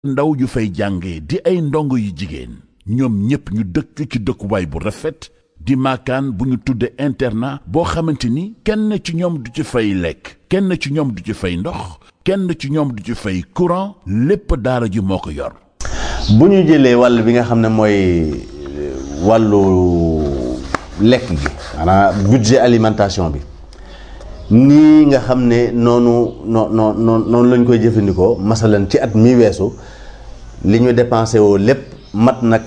ndaw yu fay jànge di ay ndongo yu jigéen ñoom ñépp ñu dëkk ci dëkkuwaay bu rafet di maakaan bu ñu tudde internat boo xamante ni kenn ci ñoom du ci fay lekk kenn ci ñoom du ci fay ndox kenn ci ñoom du ci fay courant lépp daara ji moo ko yor. bu ñu jëlee wàll bi nga xam ne mooy wàllu lekk gi maanaam budget alimentation bi nii nga xam ne noonu lañ koy jëfandikoo masalan ci at mi weesu li ñu dépensé woo lépp mat na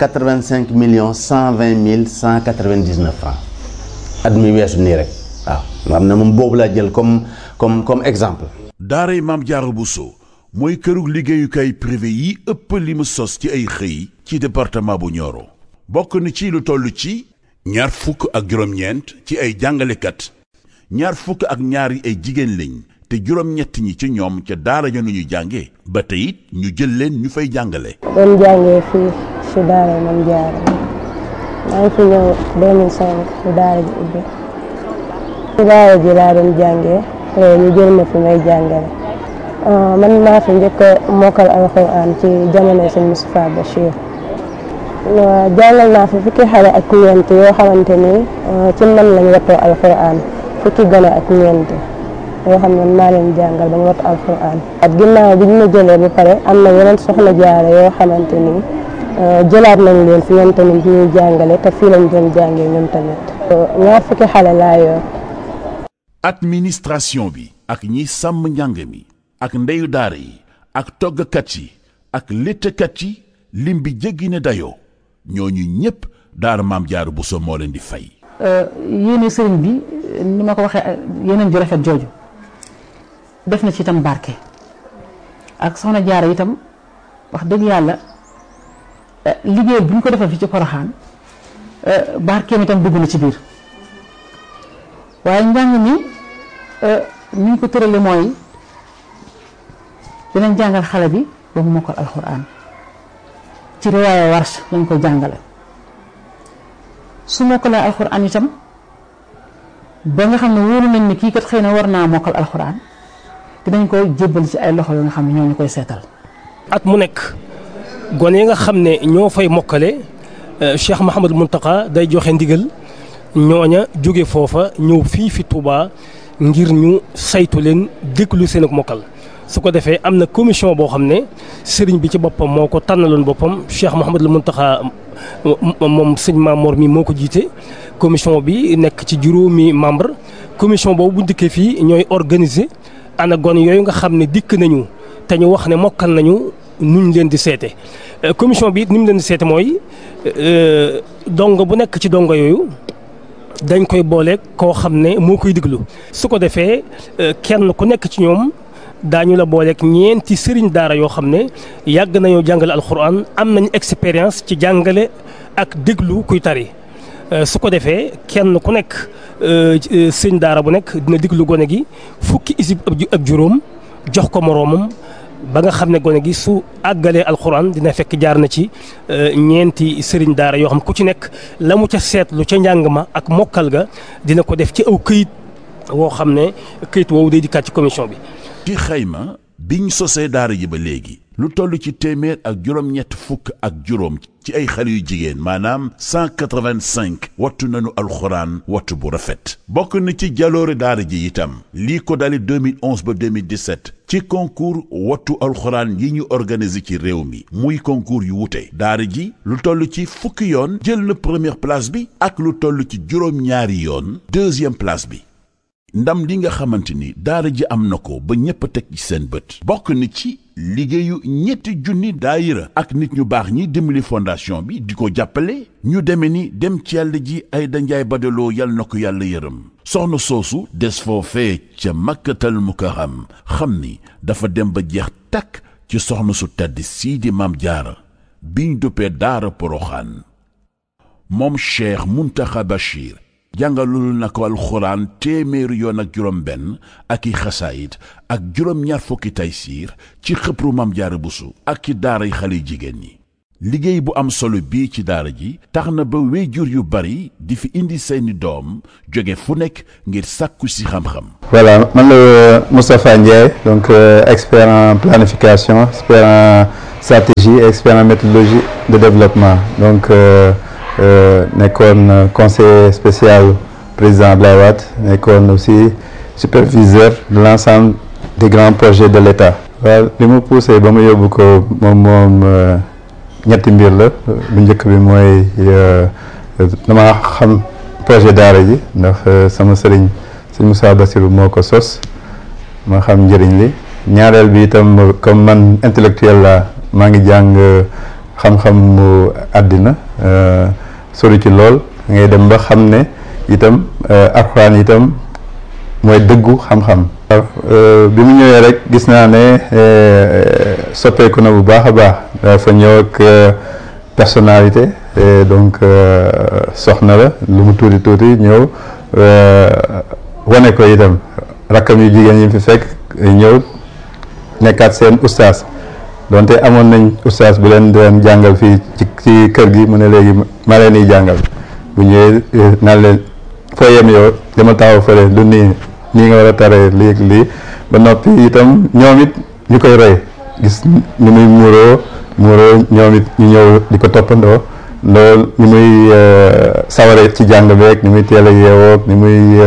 85,120,199 francs at mi weesu nii rek waaw nga xam ne moom boobu laa jël comme exemple. daaray Maam Diarra Bousso mooy këru liggéeyukaay privé yi ëpp li mu sos ci ay xëy ci département bu Nioro bokk na ci lu toll ci ñaar fukk ak juróom-ñeent ci ay jàngalekat ñaar fukk ak ñaari ay jigéen lañ te juróom-ñett ñi ci ñoom ca daara ja nu ñu jànge ba tey it ñu jël leen ñu fay jàngale. doon jàngee fii si daara Maam Diarra maa ngi fi ñëw 2005 si daara ji ubbi si daara ji laa doon jàngee ñu jël ma fi may jàngale man maa fi njëkk a mokkal alxuraan ci jamono sëñ Moustapha Bachir jàngal naa fi fukki xale ak ñeent yoo xamante ni ci man lañ wattoo alxuraan fukki gone ak ñeent yoo xam ne maa leen jàngal ba ñu wattu alxuraan at ginnaaw bi ñu ma jëlee ba pare am na yeneen soxna jaare yoo xamante ni jëlaat nañ leen fi ñoom tamit ñuy jàngale te fii lañ doon jàngee ñoom tamit ñaar fukki xale laa yor. administration bi ak ñi sàmm njàng mi ak ndeyu daara yi ak toggkat yi ak léttkat yi lim bi jéggi ne dayoo ñooñu ñépp daara Maam Diarra Bousso moo leen di fay. yéene sëriñ bi ni ma ko waxee yeneen ju rafet jooju def na ci itam barke ak soxna Jaara itam wax dëgg yàlla liggéey bu ñu ko defal fi ci Poroxaan barkeem itam dugg na ci biir waaye njàng mi ni ñu ko tërale mooy dinañ jàngal xale bi ba mu mokkal alxuraan ci riwaaya Warsh lañ ko jàngale su mokkalee alxuraan itam ba nga xam ne wóolu nañ ni kii kat xëy na war naa mokkal alxuraan dinañ koy jébbal ci ay loxo yoo nga xam ne ñoo ñu koy seetal. at mu nekk gone yi nga xam ne ñoo fay mokkale Cheikh Mouhamadou Mountakha day joxe ndigal ñooña jóge foofa ñëw fii fi Touba ngir ñu saytu leen déglu seen ak mokkal su ko defee am na commission boo xam ne sëriñ bi ci boppam moo ko tànnaloon boppam Cheikh Mouhamadou Mountakha moom sëñ Mamor mi moo ko jiite commission bi nekk ci juróomi membre commission boobu bu dikkee fii ñooy organiser ana gone yooyu nga xam ne dikk nañu te ñu wax ne mokkal nañu nuñ leen di seete commission bi it ni mu leen di seete mooy dongo bu nekk ci dongo yooyu dañ koy boole koo xam ne moo koy diglu su ko defee kenn ku nekk ci ñoom daañu la booleeg ñeenti sëriñ daara yoo xam ne yàgg nañoo jàngale alxuraan am nañ expérience ci jàngale ak déglu kuy tari su ko defee kenn ku nekk sëriñ daara bu nekk dina déglu gone gi fukki isib ak juróom jox ko moroomam ba nga xam ne gone gi su àggalee alxuraan dina fekk jaar na ci ñeenti sëriñ daara yoo xam ku ci nekk la mu ca seetlu ca njàng ma ak mokkal ga dina ko def ci aw këyit woo xam ne këyit woowu day dikkaat ci commission bi. ci xayma biñ sosee daara ji ba léegi lu toll ci téeméer ak juróom-ñett fukk ak juróom ci ay xale yu jigéen maanaam 185 wattu nañu alxuraan wattu bu rafet bokk na ci jaloore daara ji itam lii ko dali 2011 ba 2017 ci concours wattu alxuraan yi ñu organisé ci réew mi muy concours yu wute daara ji lu toll ci fukki yoon jël na première place bi ak lu toll ci juróom-ñaari yoon deuxième place bi ndam li nga xamante ni daara ji am na ko ba ñépp a teg ci seen bët bokk na ci liggéeyu ñetti junni daayira ak nit ñu baax ñi dimbali fondation bi di ko jàppale ñu deme ni dem ci yàlla ji ay danjaay badaloo yal na ko yàlla yërëm soxna soosu des foofee ca makkatal mukarram xam ni dafa dem ba jeex takk ci soxna su tedd sii di Maam Diarra biñ duppee daara Poroxaan moom Cheikh Mountakha Bachir jàngalul na ko alxuraan téeméeri yoon ak juróom benn ak i xasaayit ak juróom-ñaar fukki taysiir ci xëpru Maam Diarra Bousso ak ci daaray xale jigéen ñi liggéey bu am solo bii ci daara ji tax na ba wéyjur yu bari di fi indi seeni doom jóge fu nekk ngir sàkku si xam-xam. Voilà, man la Moustapha Ndiaye donc expert en planification expert en stratégie et expert en méthodologie de développement donc nekkoon conseiller spécial président Abdoulaye Wade nekkoon aussi superviseur de l'ensemble des grands projets de l'État. waaw li mu poussé ba mu yóbbu ko moom ñetti mbir la bu njëkk bi mooy dama xam projet daara ji ndax sama sëriñ Moussa Bassirou moo ko sos ma xam njëriñ li ñaareel bi itam comme man intellectuel la maa ngi jàng xam-xam mu àddina sori ci lool ngay dem ba xam ne itam alxuraan itam mooy dëggu xam-xam. bi mu ñëwee rek gis naa ne soppeeku na bu baax a baax dafa ñëw ak personnalité donc soxna la lu mu tuuti ñëw wane ko itam rakkam yu jigéen yi fi fekk ñëw nekkaat seen ustaas donte amoon nañ ustaas bu leen doon jàngal fii ci kër gi mu ne léegi ma leen di jàngal bu ñëwee naan leen foo yem yow dama taxaw fële du nii nga war a taree lii ba noppi itam ñoom it ñu koy roy gis ni muy muuroo ñoom it ñu ñëw di ko toppandoo loolu ni muy saware ci jàng beeg ni muy teel a yeewoog ni muy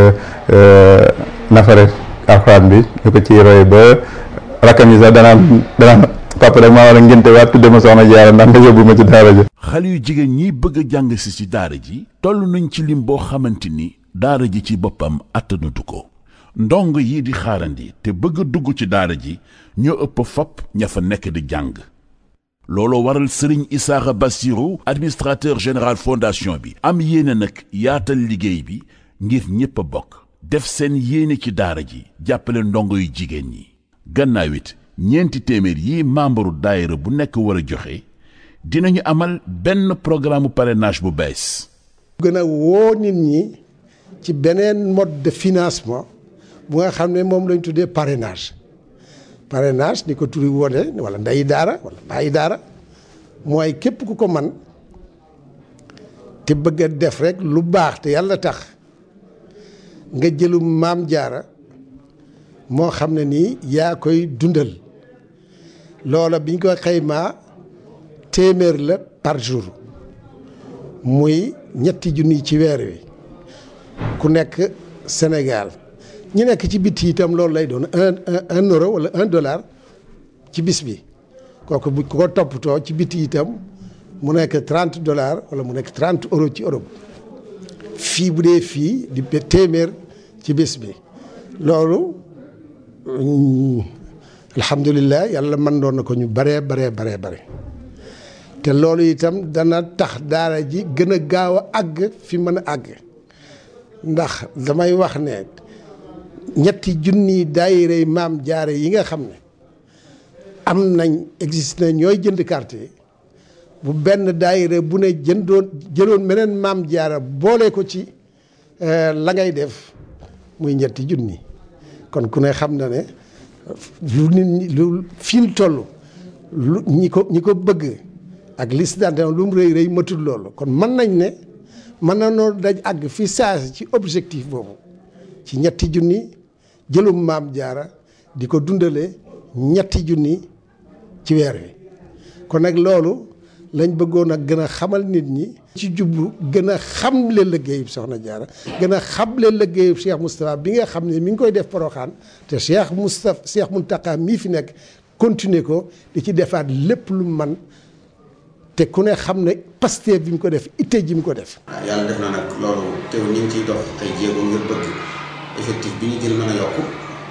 nafare alxuraan bi ñu ko ciy roy ba rakkam yi sax danaan papa rek maa war a ngénte waat tudde ma soxna Jaara ndax nga yóbbu ma ci daara ji. xale yu jigéen ñi bëgg a jàng si ci daara ji toll nañ ci lim boo xamante ni daara ji ci boppam attanatu ko ndongo yi di xaarandi te bëgg a dugg ci daara ji ñoo ëpp fopp ña fa nekk di jàng looloo waral Serigne Issakha Bassirou administrateur général fondation bi am yéene nag yaatal liggéey bi ngir ñépp a bokk def seen yéene ci daara ji jàppale ndongo yu jigéen ñi gannaaw it ñeenti téeméer yi membre daayira bu nekk war a joxe dinañu amal benn programme parrainage bu bees. gën a woo nit ñi ci beneen mode de financement bu nga xam ne moom lañ tuddee parrainage ni ko turi wone wala ndeyi daara wala bàyyi daara mooy képp ku ko man te bëgg a def rek lu baax te yàlla tax nga jëlum maam jaara moo xam ne nii yaa koy dundal loola biñ ko xaymaa téeméer la par jour muy ñetti junni ci weer wi ku nekk Sénégal ñi nekk ci biti itam loolu lay doon un euro wala $1 ci bis bi kooku bu ko toppatoo ci biti itam mu nekk $30 wala mu nekk 30 euros ci Europe fii bu dee fii di téeméer ci bis bi loolu alhamdulilah yàlla mën doon na ko ñu bare te loolu itam dana tax daara ji gën a gaaw a àgg fi mën a àgg ndax damay wax ne ñetti junni daayira maam jaare yi nga xam ne am nañ existe na ñooy jënd carte yi bu benn daayira bu ne jëloon meneen maam jaara boole ko ci la ngay def muy ñetti junni kon ku ne xam na ne lu nit ñi lu fiil toll lu ñi ko bëgg ak liste d'adhésion lu mu rëy matul loolu kon mën nañ ne mën na noo daj àgg fi saasi ci objectif boobu ci ñetti junni jëlum maam jaara di ko dundale ñetti junni ci weer wi kon nag loolu lañ bëggoon a gën a xamal nit ñi ci jublu gën a xamle liggéeyub soxna jaara gën a xamle liggéeyub Cheikh Moustapha bi nga xam ne mi ngi koy def Porokhane te Cheikh Mountakha mii fi nekk continuer ko di ci defaat lépp lu man te ku ne xam ne Pastef bi mu ko def itte ji mu ko def. yàlla def na nag loolu teew ñu ngi ciy dox ay jéego ngir bëgg effectif bi ñu gën mën a yokku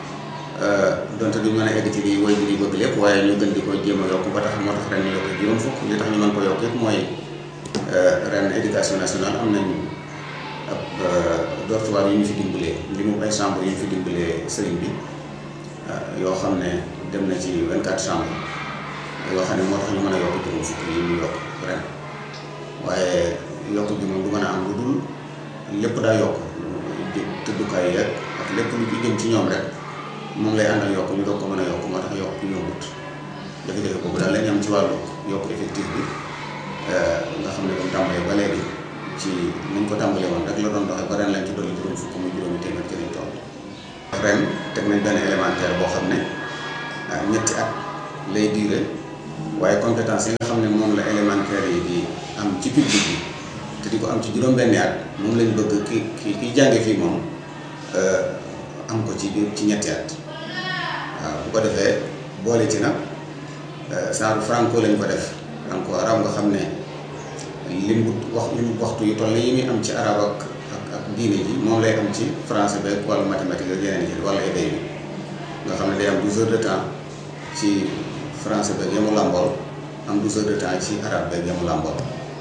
donte duñ mën a egg ci lii woy bi bëgg lépp waaye ñu gën di ko jéem a yokku ba tax moo tax ren ñu yokk juróom fukk li tax ñu mën ko yokk yëpp mooy ren éducation nationale am nañ ab dortoir yu ñu fi dimbalee li mu ay chambre yu ñu fi dimbalee sëriñ bi yoo xam ne dem na ci 24 chambres yoo xam ne moo tax ñu mën a yokk juróom fukk yi ñu yokk ren waaye yokk bi moom du mën a am lu dul lépp daa yokk tëddukaay yeeg ak lépp lu ci jëm ci ñoom rek moom lay àndal yokk ñu doog ko mën a yokk moo tax yokk ñu yombut jafe-jafe boobu daal lañ am ci wàllu yokk effectif bi nga xam ne ba mu tàmbalee ba léegi ci niñ ko tàmbalee woon rek la doon doxee ba ren lañ ci dolli juróom fukk muy juróomi téeméer ci lañ toll ren teg nañ benn élémentaire boo xam ne ñetti at lay duré waaye compétence yi nga xam ne moom la élémentaire yi di am ci public bi te di ko am ci juróom-benni at moom lañ bëgg ki jànge fii moom am ko ci ñetti at waaw bu ko defee boole ci nag saaru franco lañ ko def franco arab nga xam ne lim waxtu yu toll yi muy am ci arab ak diine ji moom lay am ci français beeg wàllu mathématique ak yeneen yi wala éday bi nga xam ne day am 12 heures de temps ci français beeg yamu làmbool am 12 heures de temps ci arabe beeg yamu làmbool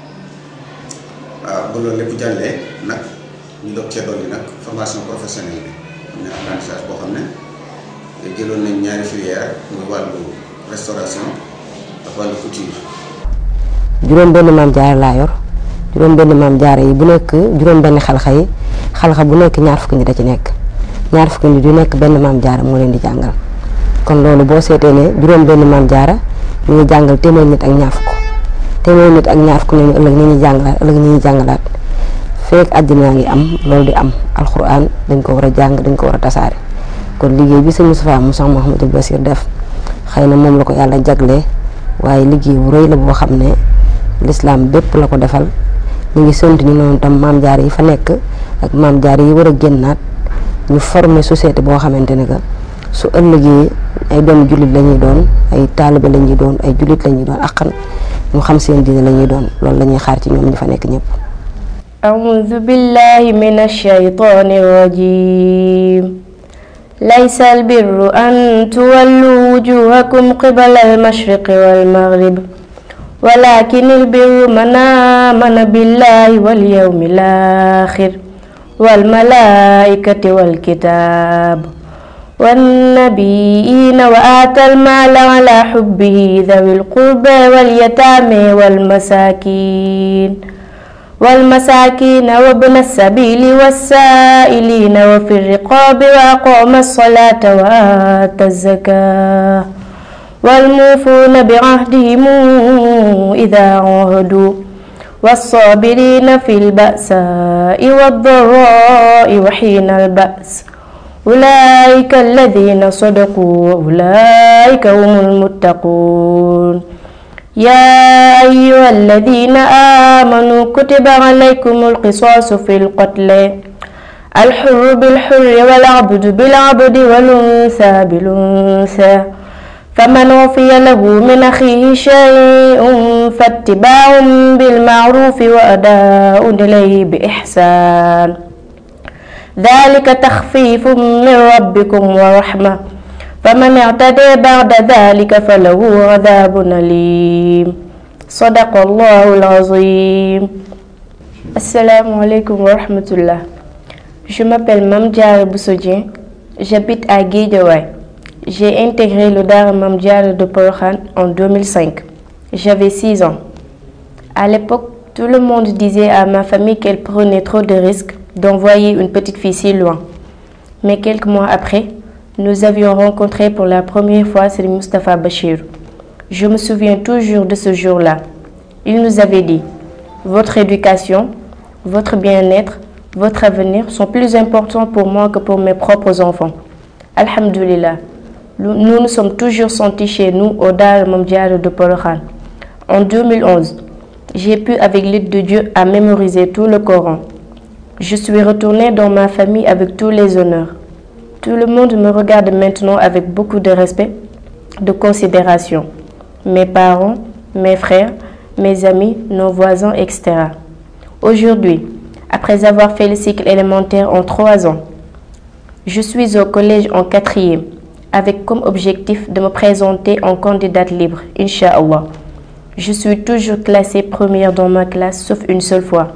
waaw bu loolu lépp jàllee nag ñu doog cee dolli nag formation professionnelle bi am na apprentissage boo xam ne jëloon nañ ñaari filière muy wàllu restauration ak wàllu couture. juróom benn maam jaara laa yor juróom benn maam jaara yi bu nekk juróom benn xalxa yi xalxa bu nekk ñaar fukki nit da ci nekk ñaar fukki nit yu nekk benn maam jaara moo leen di jàngal kon loolu boo seetee ne juróom benn maam jaara ñu ngi jàngal téeméer nit ak ñaar fukk téeméer nit ak ñaar fukk nañu ëllëg ni ñuy jàngalaat feek àddina ngi am loolu di am alxuraan dañ ko war a jàng dañ ko war a tasaare kon liggéey bi sëñ Moustapha Moussa Mouhamadou Bassir def xëy na moom la ko yàlla jaglee waaye liggéey bu rëy la boo xam ne lislaam bépp la ko defal ñu ngi sant ñu noonu tam maam jaar yi fa nekk ak maam jaar yi war a génnaat ñu former société boo xamante ne que su ëllëgee ay doomu jullit la ñuy doon ay taalibe la ñuy doon ay jullit la ñuy doon aqan ñu xam seen diine la ñuy doon loolu la ñuy xaar ci ñoom ñi fa nekk ñëpp. أعوذ بالله من الشيطان الرجيم ليس البر أن تولوا وجوهكم قبل المشرق والمغرب ولكن البر من آمن بالله واليوم الآخر والملائكة والكتاب والنبيين وآتى المال على حبه ذوي القربى واليتامى والمساكين وابن السبيل والسائلين وفي الرقاب وأقام الصلاة وآتى الزكاة والموفون بعهدهم إذا عاهدوا والصابرين في البأساء والضراء وحين البأس أولئك الذين صدقوا وأولئك هم المتقون يا أيها الذين آمنوا كتب عليكم القصاص في القتل الحر بالحر والعبد بالعبد والأنثى بالأنثى فمن عفي له من أخيه شيء فاتباع بالمعروف وأداء إليه بإحسان ذلك تخفيف من ربكم ورحمة فمن اعتدى بعد ذلك فله عذاب أليم صدق الله العظيم. Assalamu alaikum wa rahmatullah. Je m'appelle Mame Diarra Bousso Dieng, j'habite à Guédiawaye. J'ai intégré le Daara Mame Diarra de Porokhane en 2005. J'avais 6 ans. À l'époque, tout le monde disait à ma famille qu'elle prenait trop de risques d'envoyer une petite fille si loin. Mais quelques mois après, nous avions rencontré pour la première fois Serigne Moustapha Bachir. Je me souviens toujours de ce jour-là. Il nous avait dit: votre éducation, votre bien-être, votre avenir sont plus importants pour moi que pour mes propres enfants. Alhamdulillah, nous nous sommes toujours sentis chez nous au Daara Mame Diarra de Porokhane. En 2011, j'ai pu, avec l'aide de Dieu, à mémoriser tout le Coran. Je suis retournée dans ma famille avec tous les honneurs. Tout le monde me regarde maintenant avec beaucoup de respect, de considération. Mes parents, mes frères, mes amis, nos voisins, etc. Aujourd'hui, après avoir fait le cycle élémentaire en 3 ans, je suis au collège en 4e, avec comme objectif de me présenter en candidate libre, Inch'Allah. Je suis toujours classée première dans ma classe, sauf une seule fois.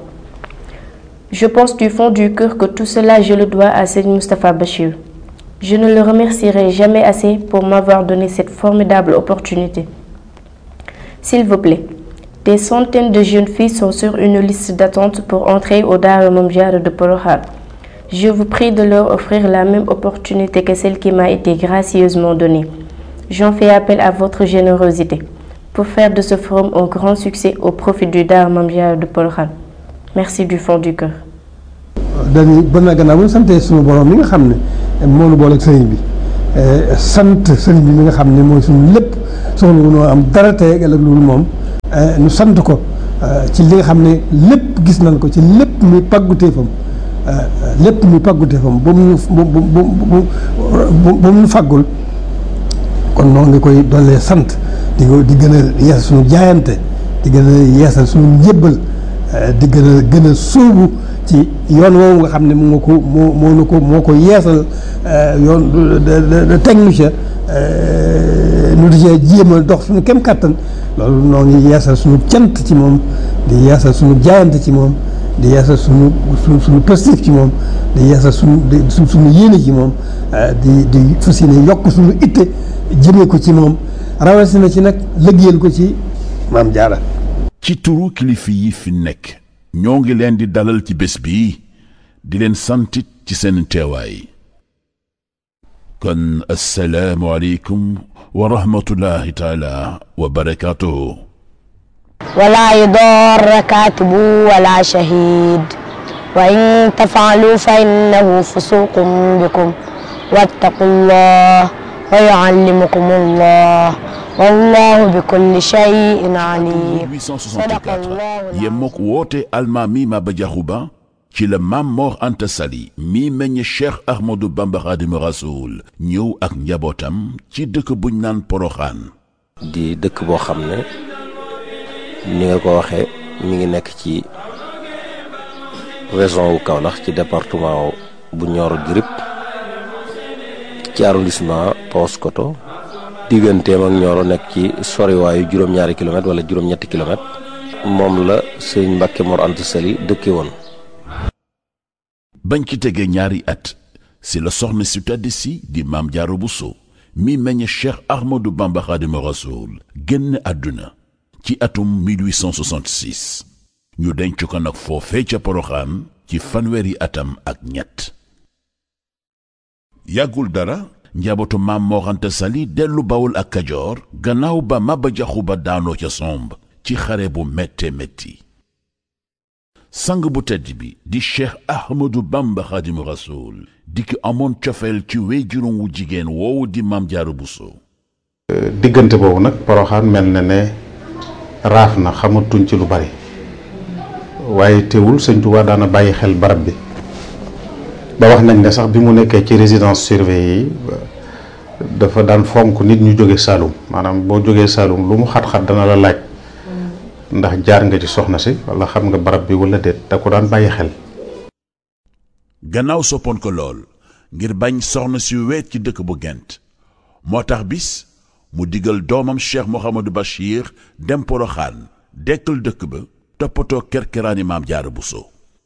Je pense du fond du cœur que tout cela, je le dois à Serigne Moustapha Bachir. Je ne le remercierai jamais assez pour m'avoir donné cette formidable opportunité. S'il vous plaît, des centaines de jeunes filles sont sur une liste d'attente pour entrer au Daara Mame Diarra de Porokhane. Je vous prie de leur offrir la même opportunité que celle qui m'a été gracieusement donnée. J'en fais appel à votre générosité pour faire de ce forum un grand succès au profit du Daara Mame Diarra de Porokhane. Merci du fond du cœur. dañuy ba na gannaaw bu ñu santee suñu borom mi nga xam ne moo nu boole ak sëriñ bi sant sëriñ bi mi nga xam ne mooy suñu lépp soxla noo am dara tey ak ëllëg loolu moom ñu sant ko ci li nga xam ne lépp gis nañ ko ci lépp muy pàgguteefam ba mu faggul kon noo ngi koy dollee sant di gën a yeesal suñu jaayante di gën a yeesal suñu njébbal di gën a sóobu ci yoon woowu nga xam ne moo ko yeesal yoon teg nu ca nu di ca jéem a dox suñu kem kàttan loolu noo ngi yeesal suñu cant ci moom di yeesal suñu jaayante ci moom di yeesal suñu positif ci moom di yeesal suñu yéene ci moom di fas yéene yokk suñu itte jëmee ko ci moom rawatina ci nag liggéeyal ko ci Maam Jaara. ci turu kilifa yi fi nekk ñoo ngi leen di dalal ci bés bi di leen santit ci seen teewaay kon assalaamu aleykum wa rahmatullahi taala wa barakaatuhu. ولا يضار كاتب ولا شهيد وإن تفعلوا فإنه فسوق بكم واتقوا الله ويعلمكم الله والله بكل شيء عليم. 1864 yemmook woote almaami Maba Diakhou Ba ci la Maam Mor Anta Sali mi meññ Cheikh Ahmadou Bamba Khadimu Rasoul ñëw ak njabootam ci dëkk buñ naan Poroxaan. di dëkk boo xam ne ni nga ko waxee mi ngi nekk ci région wu Kaolack ci département bu Nioro du Rip ci arrondissement Paoskoto digganteem ak Nioro nekk ci soriwaayu juróom-ñaari kilomètre wala juróom-ñetti kilomètre moom la sëñ Mbàkke Mor Anta Sali dëkke woon. bañ ci tegee ñaari at si la soxna si tedd si di Maam Jaara Buso mi meññ Cheikh Ahmadou Bamba Khadimu Rasoul génn àdduna ci atum 1866 ñu denc ko nag foofee ca Poroxaan ci fanweeri atam ak ñett. yàggul dara njabootu Maam Mor Anta Sali dellu Bawol ak Kajoor gannaaw ba Maba Diakhou Ba daanoo ca somb ci xare bu métte métti. sang bu tedd bi di Cheikh Ahmadou Bamba Khadimu Rasoul di ki amoon cofeel ci wéyjuróom wu jigéen woowu di Maam Jaara Buso. diggante boobu nag Poroxaan mel na ne raaf na xamatuñ ci lu bari waaye teewul sëñ Tuubaa daana bàyyi xel barab bi ba wax nañ ne sax bi mu nekkee ci résidence surveillée yi dafa daan fonk nit ñu jóge Saalum maanaam boo jógee Saalum lu mu xat-xat dana la laaj ndax jaar nga ci soxna si wala xam nga barab bi wala déet da ko daan bàyyi xel. gannaaw soppoon ko lool ngir bañ soxna si weet ci dëkk bu Gent moo tax bis mu digal doomam Cheikh Mouhamadou Bachir dem Poroxaan dekkal dëkk ba toppatoo kerkeraani Maam Jaara Buso.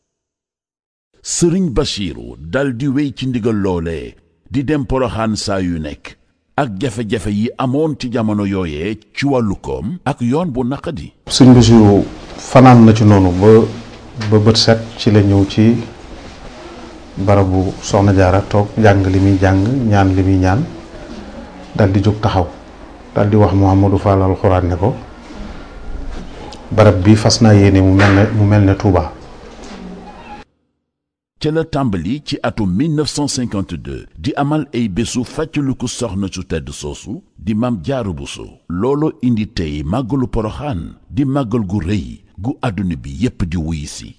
Sëriñ Bachiru dal di wéy ci ndigal loolee di dem Poroxaan saa yu nekk ak jafe-jafe yi amoon ci jamono yooyee ci wàllu koom ak yoon bu naqadi. sëñ Bachiru fanaan na ci noonu ba bët set ci la ñëw ci barabu Soxna Jaara toog jàng li muy jàng ñaan li muy ñaan dal di jóg taxaw dal di wax Mouhamadou Fall alxuraan ne ko barab bi fas naa yéene mu mel ne Touba. ca la tàmbali ci atum 1952 di amal ay bésu fàttaliku soxna su tedd soosu di Maam Jaara Buso. looloo indi tey màggalu Poroxaan di màggal gu rëy gu àdduna bi yépp di wuy si.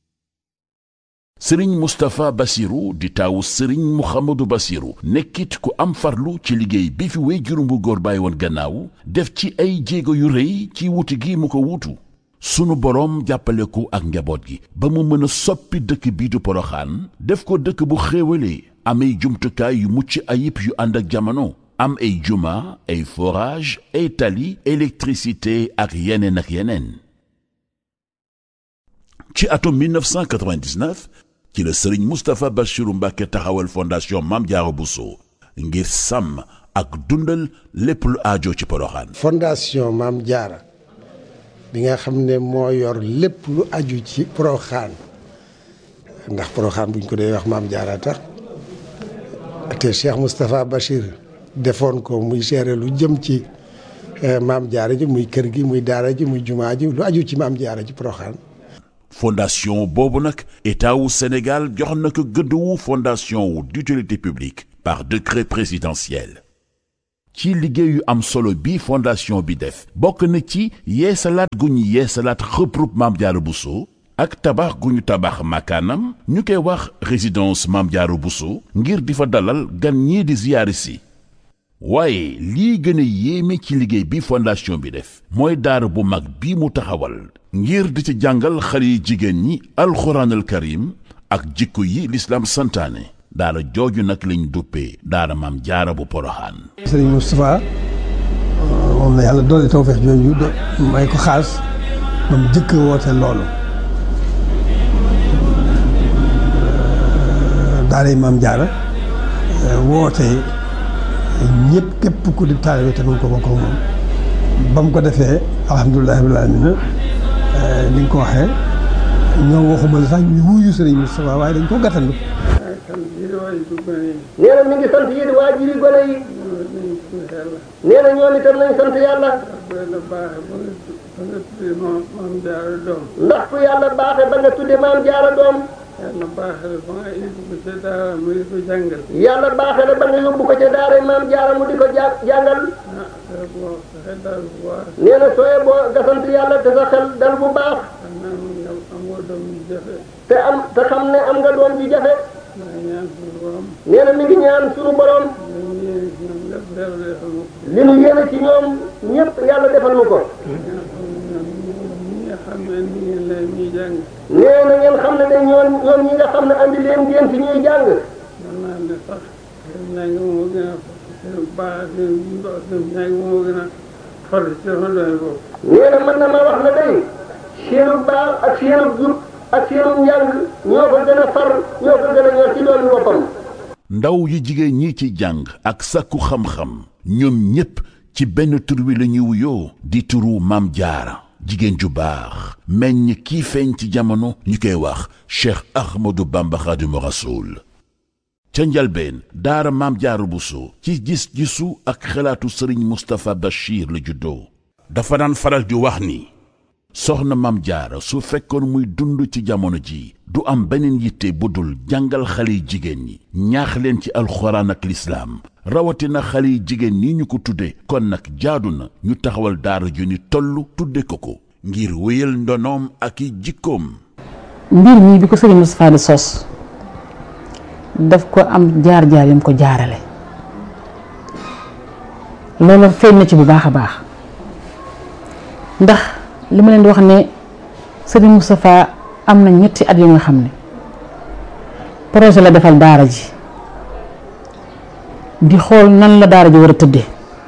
sëriñ Moustapha Bassirou di taawu sëriñ Mouhamadou Bassirou nekkit ku am farlu ci liggéey bi fi wéyjuram bu góor bàyyi woon gannaaw def ci ay jéego yu rëy ci wuti gi mu ko wuutu. sunu boroom jàppale ko ak njaboot gi ba mu mën a soppi dëkk bii du Poroxaan def ko dëkk bu xéewalee am ay jumtukaay yu mucc ayib yu ànd ak jamono am ay juma ay forage ay tali électricité ak yeneen. ci atum 1999 ci la sëriñ Moustapha Bassirou Mbacké taxawal fondation Maam Jaara Buso ngir sàmm ak dundal lépp lu aajo ci Poroxaan. fondation Maam Jaara bi nga xam ne moo yor lépp lu aju ci Poroxaan ndax Poroxaan buñ ko dee wax Maam Jaara tax te Cheikh Moustapha Bachir defoon ko muy gérer lu jëm ci Maam Jaara ji muy kër gi muy daara ji muy jumaa ji lu aju ci Maam Jaara ji Poroxaan. fondation boobu nag état wu Sénégal jox na ko gëdd wu fondation wu d'utilité publique par décret présidentiel. ci liggéey yu am solo bi fondation bi def bokk na ci yeesalaat gu ñu yeesalaat xëprub Maam Jaara Buso ak tabax gu ñu tabax makaanam ñu koy wax résidence Maam Jaara Buso ngir di fa dalal gan ñii di ziyaari si. waaye lii gën a yéeme ci liggéey bi fondation bi def mooy daara bu mag bi mu taxawal ngir di ci jàngal xale yi jigéen ñi alxuraanal karim ak jikko yi lislaam santaane. daara jooju nag lañ duppee daara Maam Jaara bu Poroxaan. Sëriñ Moustapha moom la yàlla doole tawfeex jooju may ko xaas ba mu jëkk woote loolu daara Maam Jaara woote ñëpp képp ku di taalibe te ko bokk moom ba mu ko defee alhamdulilah rabbil aalamiina ni nga ko waxee ñoo waxuma la sax ñu wuyu Sëriñ Moustapha waaye dañ ko gàttandu. nee na mi ngi sant yéen waajuri gone yi. nee na ñoom itam nañ sant yàlla. ndax ku yàlla baaxe ba nga tudde Maam Jaara doom. yàlla baaxe la ba nga yóbbu ko ca daara mu di ko jàngal. yàlla baaxe la ba nga yóbbu ko ca daara Maam Jaara mu di ko jàngal. nee na sooy boo nga sant yàlla te sa xel dal bu baax. te xam ne am nga doom ju jafe. nee na mi ngi ñaan sunu borom li nu yéene ci ñoom ñëpp yàlla defal nu ko. nee na ngeen xam ne de ñoom ñi nga xam ne andi leen ngeen fi ñuy jàng. nee na mën na ma wax ne day seenu baax ak seenu jub ak seenu njàng ñoo ko gën a far ñoo ko gën a ñor ci loolu boppam. ndaw yu jigéen ñi ci jàng ak sàkku xam-xam ñoom ñépp ci benn tur wi la ñuy wuyoo di turu Maam Jaara jigéen ju baax meññ kii feeñ ci jamono ñu koy wax Cheikh Ahmadou Bamba Xaadimu Rasuul. ca njalbeen daara Maam Jaara Buso ci gis-gisu ak xalaatu Sëriñ Moustapha Bachir la juddoo dafa daan faral di wax ni soxna Maam Jaara su fekkoon muy dund ci jamono ji du am beneen yitte bu dul jàngal xale yi jigéen ñi ñaax leen ci alxuraan ak lislaam rawatina xale yi jigéen ñi ñu ko tudde kon nag jaadu na ñu taxawal daara ju ni toll tudde ko ngir wéyal ndonoom ak i jikkoom. mbir mii bi ko Sëriñ Moustapha di sos daf ko am jaar-jaar yam ko jaarale loolu feeñ na ci bu baax a baax ndax li ma leen di wax ne Sëriñ Moustapha am na ñetti at yu nga xam ne projet la defal daara ji di xool nan la daara ji war a tëddee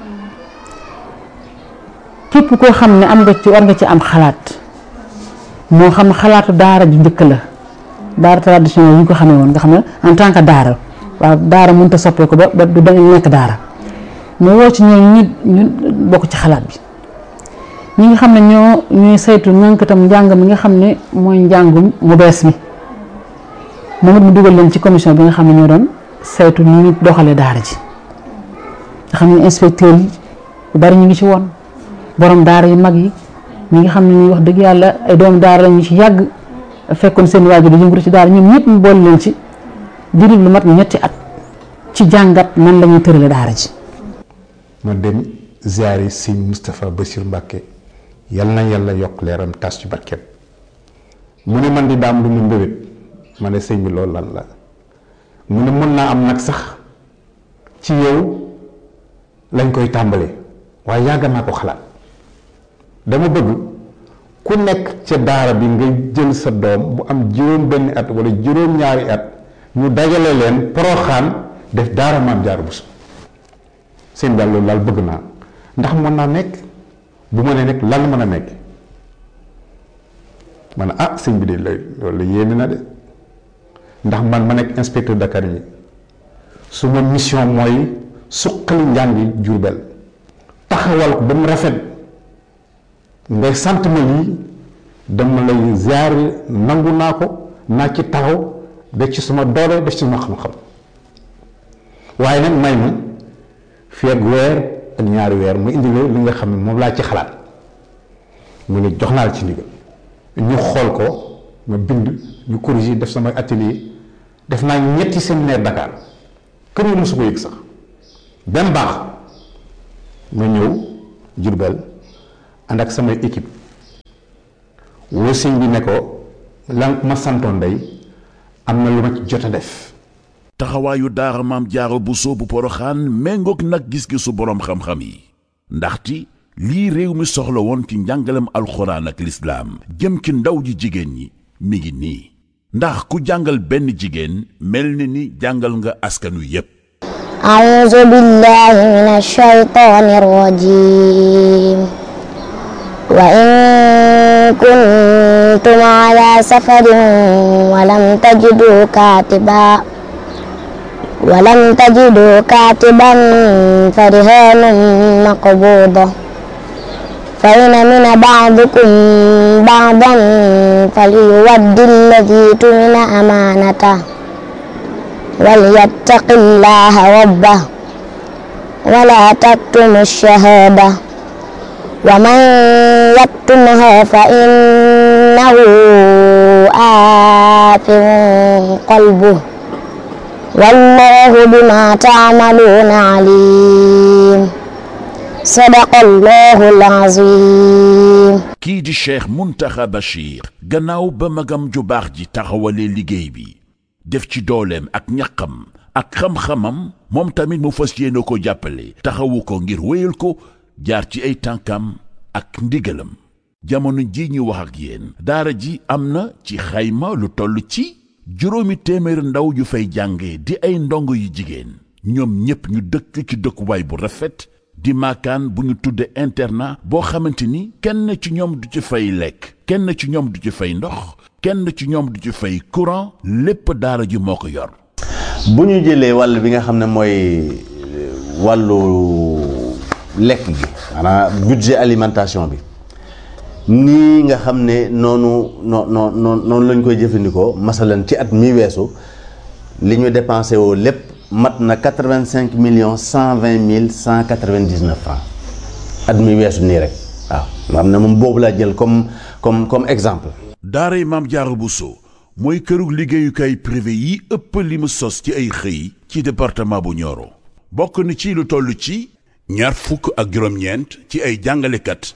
képp koo xam ne am nga ci war nga ci am xalaat moo xam xalaatu daara ju njëkk la daara traditionnel yi ñu ko xamee woon nga xam ne en tant que daara waaw daara mënut a soppeeku ba du nekk daara mais woo ci ñooñu ñu bokk ci xalaat bi. ñi nga xam ne ñooy saytu nank tam njàng mi nga xam ne mooy njàngum mu bees mi moom it mu dugal leen ci commission bi nga xam ne ñoo doon saytu ni ñu doxalee daara ji nga xam ne inspecteur yi yu bari ñu ngi ci woon borom daara yu mag yi ñi nga xam ne ñuy wax dëgg yàlla ay doomu daara la ñu ci yàgg fekkoon seen waajur di yëngatu ci daara ñoom ñëpp mu boole leen ci diiru lu mat ñetti at ci jàngat nan la ñuy tërale daara ji. ma dem ziyaari Sëñ Moustapha Bassirou Mbacké yal na yàlla yokk leeram tas ci barkeem mu ne man di daam lu mu mbébét ma ne sëñ bi loolu lan la mu ne mën naa am nag sax ci yow lañ koy tàmbalee waaye yàgg naa ko xalaat dama bëgg ku nekk ca daara bi nga jël sa doom bu am juróom benn at wala juróom ñaari at ñu dajale leen Poroxaan def daara Maam Jaara Buso sëñ daal loolu daal bëgg naa ndax mën naa nekk bu ma nee nekk lan mën a nekk ma ne ah sëñ bi de loolu yéeme na de ndax man ma nekk inspecteur d'académie su ma mission mooy suqali njàngi Jurbel taxawal ko ba mu rafet ngay sant ma lii dama lay ziar nangu naa ko naa ci taxaw def ci suma doole def ci suma xam-xam waaye nag may ma fii ak weer ak ñaari weer mu indi li nga xam ne moom laa ci xalaat mu ne jox naa la ci ndigal ñu xool ko ma bind ñu corriger def sama atelier def naa ñetti séminaire Dakar kër yi mosu ko yëg sax benn baax ma ñëw Jurbel ànd ak samay équipe woo sëñ bi ne ko la ma santoon day am na lu ma ci jot a def. taxawaayu daara Maam Jaara Buso bu Poroxaan méngoog nag gis-gisu boroom xam-xam yi ndaxte lii réew mi soxla woon ci njàngalem alxuraan ak lislaam jëm ci ndaw ji jigéen ñi mi ngi nii ndax ku jàngal benn jigéen mel ni jàngal nga askan wi yépp. a'uuzu billaahi minash shaytaanir rajiim wa in kuntum alaa safarin wa lam tajiduu kaatiban farihaanun maqbuuda fa in amina ba'dukum ba'dan falyuwaddi alladhii tumina amaanatahu walyattaqi llaaha rabbahu wa laa taktumu ash-shahaadata wa man yaktumhaa fa innahu aathim qalbuhu wallaahu bimaa ta'maluuna aliim. sadaqallahul aziim. kii di Cheikh Mountakha Bachir gannaaw ba magam ju baax ji taxawalee liggéey bi def ci dooleem ak ñaqam ak xam-xamam moom tamit mu fas yéene ko jàppale taxawu ko ngir wéyal ko jaar ci ay tànkam ak ndigalam. jamono ji ñu wax ak yéen daara ji am na ci xayma lu toll ci 700 ndaw yu fay jànge di ay ndongo yu jigéen ñoom ñépp ñu dëkk ci dëkkuwaay bu rafet di maakaan bu ñu tudde internat boo xamante ni kenn ci ñoom du ci fay lekk kenn ci ñoom du ci fay ndox kenn ci ñoom du ci fay courant lépp daara ji moo ko yor. bu ñu jëlee wàll bi nga xam ne mooy wàllu lekk gi maanaam budget alimentation bi nii nga xam ne noonu lañ koy jëfandikoo masalan ci at mi weesu li ñu dépensé woo lépp mat na 85 millions 120 mille 199 francs at mi weesu nii rek waaw nga xam ne moom boobu laa jël comme exemple. daaray Maam Jaara Buso mooy kërug liggéeyukaay privé yi ëpp li mu sos ci ay xëy ci département bu Nioro bokk na ci lu toll ci 29 ci ay jàngalekat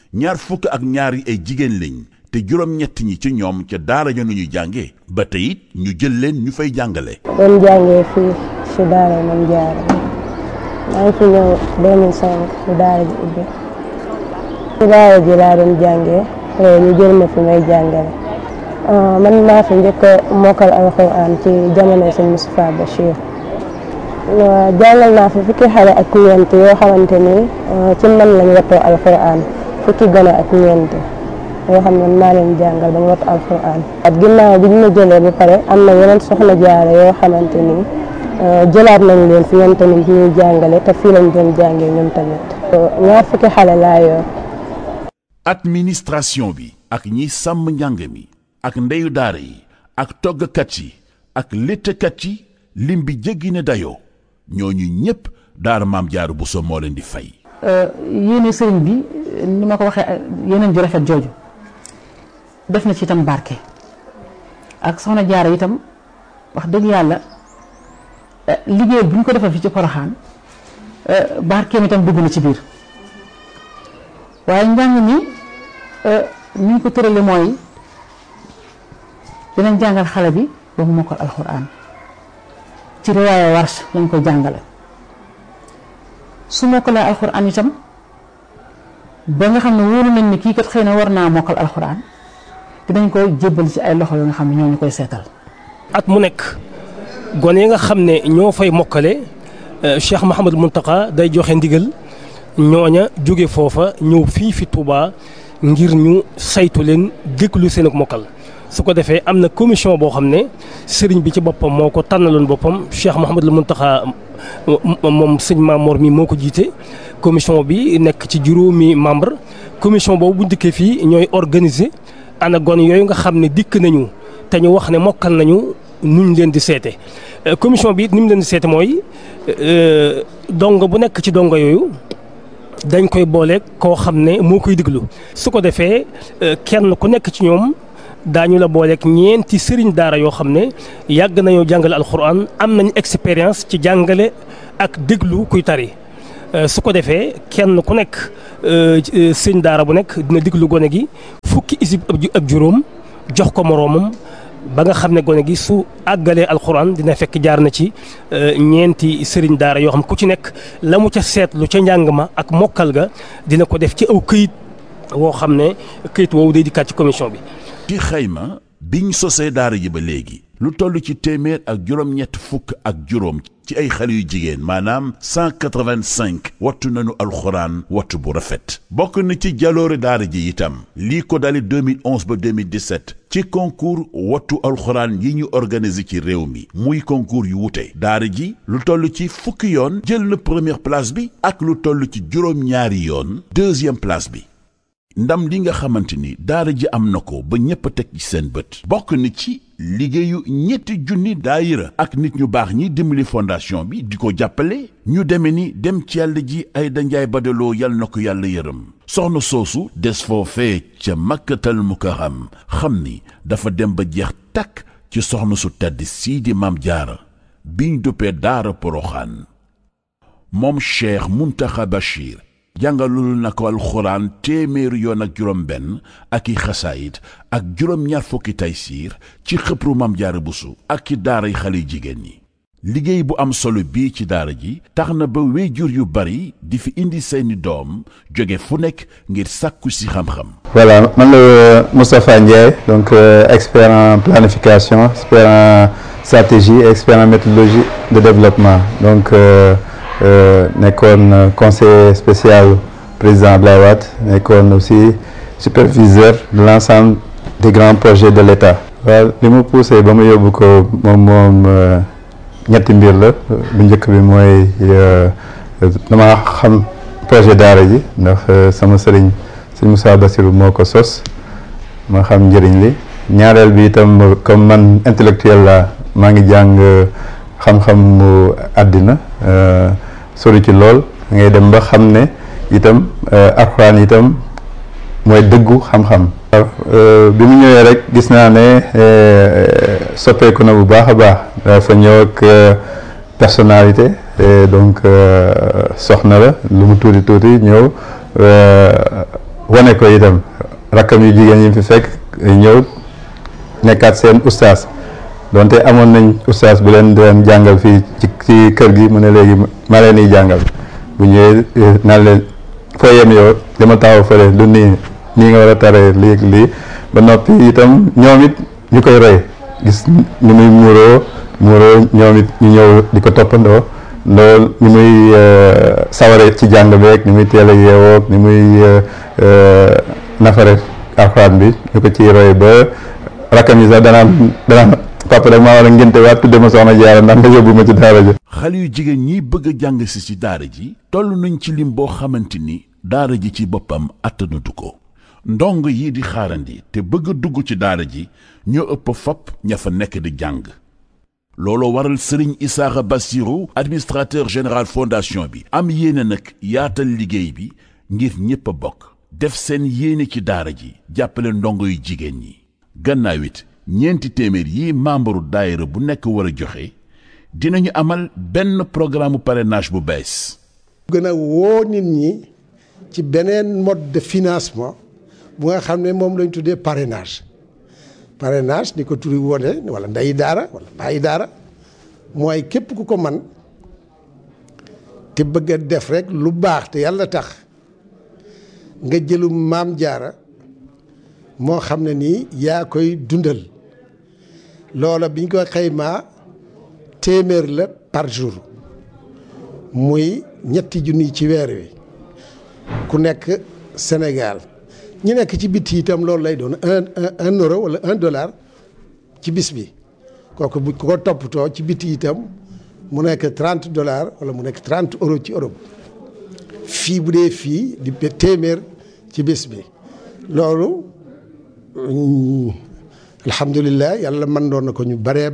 22 yi ay jigéen lañ te 7 ñi ci ñoom ca daara ja ñu jànge ba tey it ñu jël leen ñu fay jàngale. doon jàngee fii ci daara Maam Jaara maa ngi fi ñëw 2005 bu daara ji ubbi ci daara ji laa doon jàngee ñu jël ma fi may jàngale man maa fi njëkk a mokkal alxuraan ci jamono sëñ Moustapha Bachir jàngal naa fi fukki xale ak ñeent yoo xamante ni ci man lañ wattoo alxuraan fukki gone ak ñeent yoo xam ne maa leen jàngal ba ñu wattu alxuraan at ginnaaw bi ñu ma jëlee ba pare am na yeneen soxna jaare yoo xamante ni jëlaat nañ leen fi ñoom tamit ñuy jàngale te fii lañ doon jàngee ñoom tamit 2 fukki xale laa yor. administration bi ak ñi sàmm njàng mi ak ndeyu daara yi ak toggkat yi ak léttkat yi lim bi jéggi ne dayoo ñooñu ñépp daara Maam Jaara Buso moo leen di fay. yéene sëriñ bi ni ma ko waxee yeneen ju rafet jooju def na ci itam barke ak soxna jaara itam wax dëgg yàlla liggéey bu ñu ko defal fi ci Poroxaan barkeem itam dugg na ci biir waaye njàng mi ni ñu ko tërale mooy dinañ jàngal xale bi ba mu mokkal alxuraan ci riwaaya Warsh lañ koy jàngale su mokkalee alxuraan itam ba nga xam ne wóolu nañ ni kii kat xëy na war naa mokkal alxuraan dinañ koy jébbal ci ay loxo yoo nga xam ne ñoo ñu koy seetal. at mu nekk gone yi nga xam ne ñoo fay mokkale Cheikh Mouhamadul Mountakha day joxe ndigal ñooña jóge foofa ñëw fii fi Touba ngir ñu saytu leen déglu seen ak mokkal su ko defee am na commission boo xam ne sëriñ bi ci boppam moo ko tànnaloon boppam Cheikh Mouhamadul Mountakha moom sëñ Mamour mi moo ko jiite. commission bi nekk ci 5 membre commission boobu bu dikkee fii ñooy organiser ana gone yooyu nga xam ne dikk nañu te ñu wax ne mokkal nañu nuñ leen di seete commission bi ni mu leen di seete mooy dongo bu nekk ci dongo yooyu dañ koy boole koo xam ne moo koy diglu su ko defee kenn ku nekk ci ñoom daañu la booleeg ñeenti sëriñ daara yoo xam ne yàgg nañoo jàngale alxuraan am nañu expérience ci jàngale ak déglu kuy tari su ko defee kenn ku nekk sëriñ daara bu nekk dina déglu gone gi fukki isib ak juróom jox ko moroomam ba nga xam ne gone gi su àggalee alxuraan dina fekk jaar na ci ñeenti sëriñ daara yoo xam ku ci nekk la mu ca seetlu ca njàng ma ak mokkal ga dina ko def ci aw këyit woo xam ne këyit woowu day dikkaat ci commission bi. ci xayma biñ sosee daara ji ba léegi lu toll ci téeméer ak juróom-ñett fukk ak juróom ci ay xale yu jigéen maanaam 185 wattu nañu alxuraan wattu bu rafet bokk na ci jaloore daara ji itam lii ko dali 2011 ba 2017 ci concours wattu alxuraan yi ñu organiser ci réew mi muy concours yu wute daara ji lu toll ci fukki yoon jël na première place bi ak lu toll ci juróom-ñaari yoon deuxième place bi ndam li nga xamante ni daara ji am na ko ba ñépp a teg ci seen bët bokk na ci liggéeyu ñetti junni daayira ak nit ñu baax ñi dimbali fondation bi di ko jàppale ñu deme ni dem ci yàlla ji ay danjaay badaloo yal na ko yàlla yërëm soxna soosu des foofee ca makkatal mukarram xam ni dafa dem ba jeex takk ci soxna su tedd sii di maam jaara biñ duppee daara poroxaan moom Cheikh Muntaxa Bachir jàngalul na ko alxuraan téeméeri yoon ak juróom benn ak i xasaayit ak juróom-ñaar fukki taysiir ci xëpru Maam Jaara Buso ak ci daaray xale jigéen ñi liggéey bu am solo bii ci daara ji tax na ba wéyjur yu bari di fi indi seeni doom jóge fu nekk ngir sàkku si xam-xam. Voilà, man la Moustapha Ndiaye donc expert en planification expert en stratégie expert en méthodologie de développement donc nekkoon conseiller spécial président Abdoulaye Wade nekkoon aussi superviseur de l'ensemble des grands projets de l'État. waaw li ma poussé ba ma yóbbu ko moom ñetti mbir la bu njëkk bi mooy dama xam projet daara ji ndax sama sëriñ Moussa Bassirou moo ko sos ma xam njëriñ li ñaareel bi itam comme man intellectuel la maa ngi jàng xam-xam mu àddina sori ci lool ngay dem ba xam ne itam alxuraan itam mooy dëggu xam-xam. bi mu ñëwee rek gis naa ne soppeeku na bu baax a baax dafa ñëw ak personnalité donc soxna la lu mu tuuti tuuti ñëw wane ko itam rakkam yu jigéen yi fi fekk ñëw nekkaat seen ustaas donte amoon nañ ustaas bu leen doon jàngal fii ci kër gi mu ne léegi ma leen di jàngal bu ñëwee naan leen foo yem yow dama taxaw fële lu nii nga war a taree lii ba noppi itam ñoom it ñu koy roy gis ni muy muuroo ñoom it ñu ñëw di ko toppandoo loolu ni muy saware ci jàng beeg ni muy teel a yeewoog ni muy nafare alxuraan bi ñu ko ciy roy ba rakkam yi sax danaan papa rek maa war a ngénte waat tudde ma soxna Jaara ndax nga yóbbu ma ci daara ji. xale yu jigéen ñi bëgg a jàng si ci daara ji toll nañ ci lim boo xamante ni daara ji ci boppam attanatu ko ndong yi di xaarandi te bëgg a dugg ci daara ji ñoo ëpp fopp ña fa nekk di jàng looloo waral Serigne Issakha Bassirou administrateur général fondation bi am yéene nag yaatal liggéey bi ngir ñépp a bokk def seen yéene ci daara ji jàppale ndongo yu jigéen ñi gannaaw it ñeenti téeméer yi membre daayira bu nekk war a joxe dinañu amal benn programme parrainage bu bees. gën a woo nit ñi ci beneen mode de financement bu nga xam ne moom lañ tuddee parrainage ni ko turi wone wala ndeyi daara wala bàyyi daara mooy képp ku ko man te bëgg a def rek lu baax te yàlla tax nga jëlu maam jaara moo xam ne nii yaa koy dundal loola biñ ko xaymaa téeméer la par jour muy ñetti junni ci weer wi ku nekk Sénégal ñi nekk ci bitti itam loolu lay doon un euro wala $1 ci bis bi kooku bu ko toppatoo ci bitti itam mu nekk $30 wala mu nekk 30 euros ci Europe fii bu dee fii di téeméer ci bis bi loolu alhamdulilah yàlla mën doon na ko ñu bare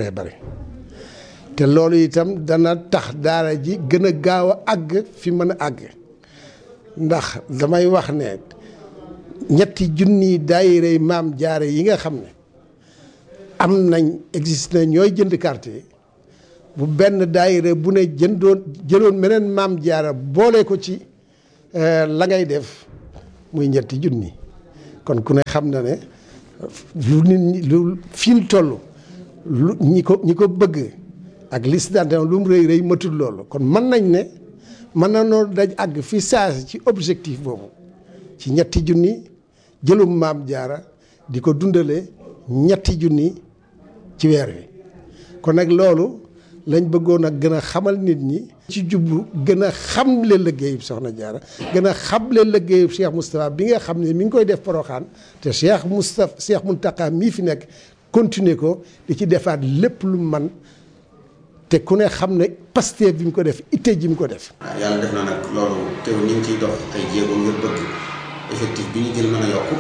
te loolu itam dana tax daara ji gën a gaaw a àgg fi mën a àgg ndax damay wax ne ñetti junni daayira maam jaare yi nga xam ne am nañ existe na ñooy jënd carte yi bu benn daayira bu ne jëloon meneen maam jaara boole ko ci la ngay def muy ñetti junni kon ku ne xam na ne lu nit ñi lu fi ñu toll lu ñi ko bëgg ak liste d'adhésion lu mu rëy matul loolu kon mën nañ ne mën na noo daj àgg fi saasi ci objectif boobu ci ñetti junni jëlum maam jaara di ko dundale ñetti junni ci weer wi kon nag loolu lañ bëggoon a gën a xamal nit ñi ci jublu gën a xamle liggéeyub soxna jaara gën a xamle liggéeyub Cheikh Moustapha bi nga xam ne mi ngi koy def Porokhane te Cheikh Mountakha mii fi nekk continuer ko di ci defaat lépp lu man te ku ne xam ne Pastef bi mu ko def itte ji mu ko def. yàlla def na nag loolu teew ñu ngi ciy dox ay jéego ngir bëgg effectif bi ñu jël mën a yokku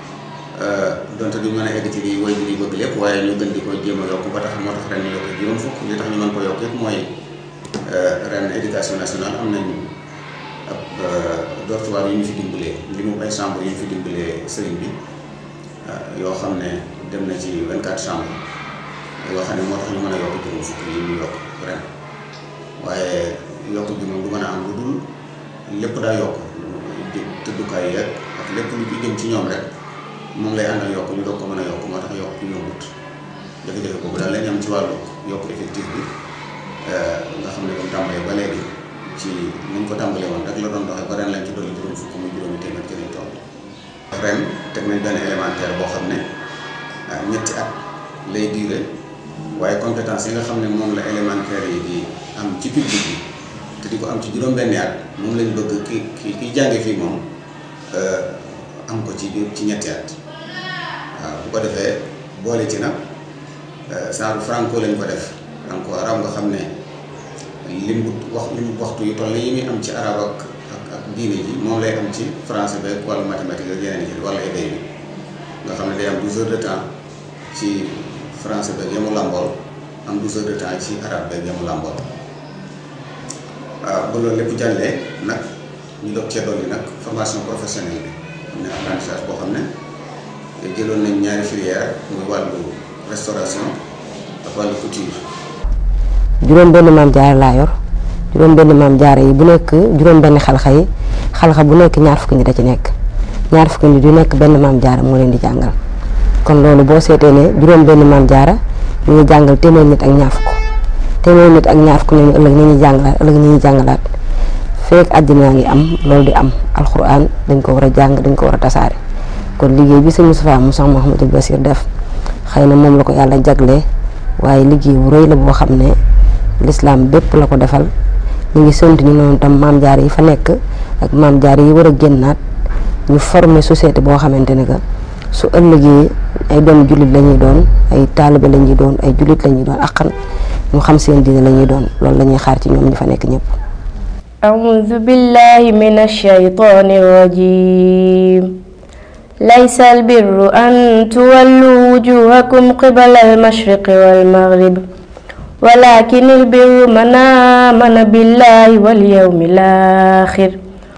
donte duñ mën a egg ci li way bi bëgg lépp waaye ñu gën di ko jéem a yokku ba tax moo tax ren ñu yokk juróom fukk li tax ñu mën ko yokk yëpp mooy ren éducation nationale am nañ ab dortoir yu ñu fi dimbalee li mu ay chambre yu ñu fi dimbalee sëriñ bi yoo xam ne dem na ci 24 chambres yoo xam ne moo tax ñu mën a yokk juróom fukk yi ñu yokk ren waaye yokk bi moom du mën a am lu dul lépp daa yokk tëddukaay yeeg ak lépp lu ci jëm ci ñoom rek moom lay àndal yokk ñu doog ko mën a yokk moo tax yokk ñu yombut jafe-jafe boobu daal lañ am ci wàllu yokk effectif bi nga xam ne comme tàmbalee ba léegi ci niñ ko tàmbalee woon rek la doon doxee ba ren lañ ci dolli juróom fukk muy juróomi téeméer ci lañ toll ren teg nañ benn élémentaire boo xam ne ñetti at lay diire waaye compétence yi nga xam ne moom la élémentaire yi di am ci public bi te di ko am ci juróom-benni at moom lañ bëgg ki jànge fii moom am ko ci ñetti at waaw bu ko defee boole ci nag genre franco lañ ko def franco arab nga xam ne lim waxtu yu toll yi muy am ci arab ak diine ji moom lay am ci français beeg wala mathématique ak yeneen yi wala éday bi nga xam ne day am 12 heures de temps ci français beeg yamu làmbool am 12 heures de temps ci arabe beeg yamu làmbool waaw ba loolu lépp jàllee nag ñu doog cee dolli nag formation professionnelle bi am na apprentissage boo xam ne jëloon nañ ñaari filière muy wàllu restauration ak wàllu couture. juróom benn maam jaara laa yor juróom benn maam jaara yi bu nekk juróom benn xalxa yi xalxa bu nekk ñaar fukki nit da ci nekk ñaar fukki nit yu nekk benn maam jaara moo leen di jàngal kon loolu boo seetee ne juróom benn maam jaara ñu ngi jàngal téeméer nit ak ñaar fukk téeméer nit ak ñaar fukk ñooñu ëllëg ñu ñuy jàngalaat feek àddina ngi am loolu di am alxuraan dañ ko war a jàng dañ ko war a tasaare kon liggéey bi sëñ Moustapha mu Cheikh Mouhamadou Bassir def xëy na moom la ko yàlla jagle waaye liggéey bu rëy la boo xam ne l'islam bépp la ko defal ñu ngi sant ñu noonu tam maam jaar yi fa nekk ak maam jaar yi war a génnaat ñu former société boo xamante ne que su ëllëgee ay doom jullit la ñuy doon ay taalibe la ñuy doon ay jullit la ñuy doon akkan ñu xam seen diine la ñuy doon loolu la ñuy xaar ci ñoom ñu fa nekk ñëpp. أعوذ بالله من الشيطان الرجيم ليس البر أن تولوا وجوهكم قبل المشرق والمغرب ولكن البر من آمن بالله واليوم الآخر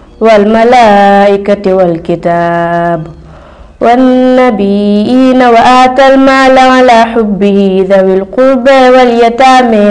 والملائكة والكتاب والنبيين وآتى المال على حبه ذوي القربى واليتامى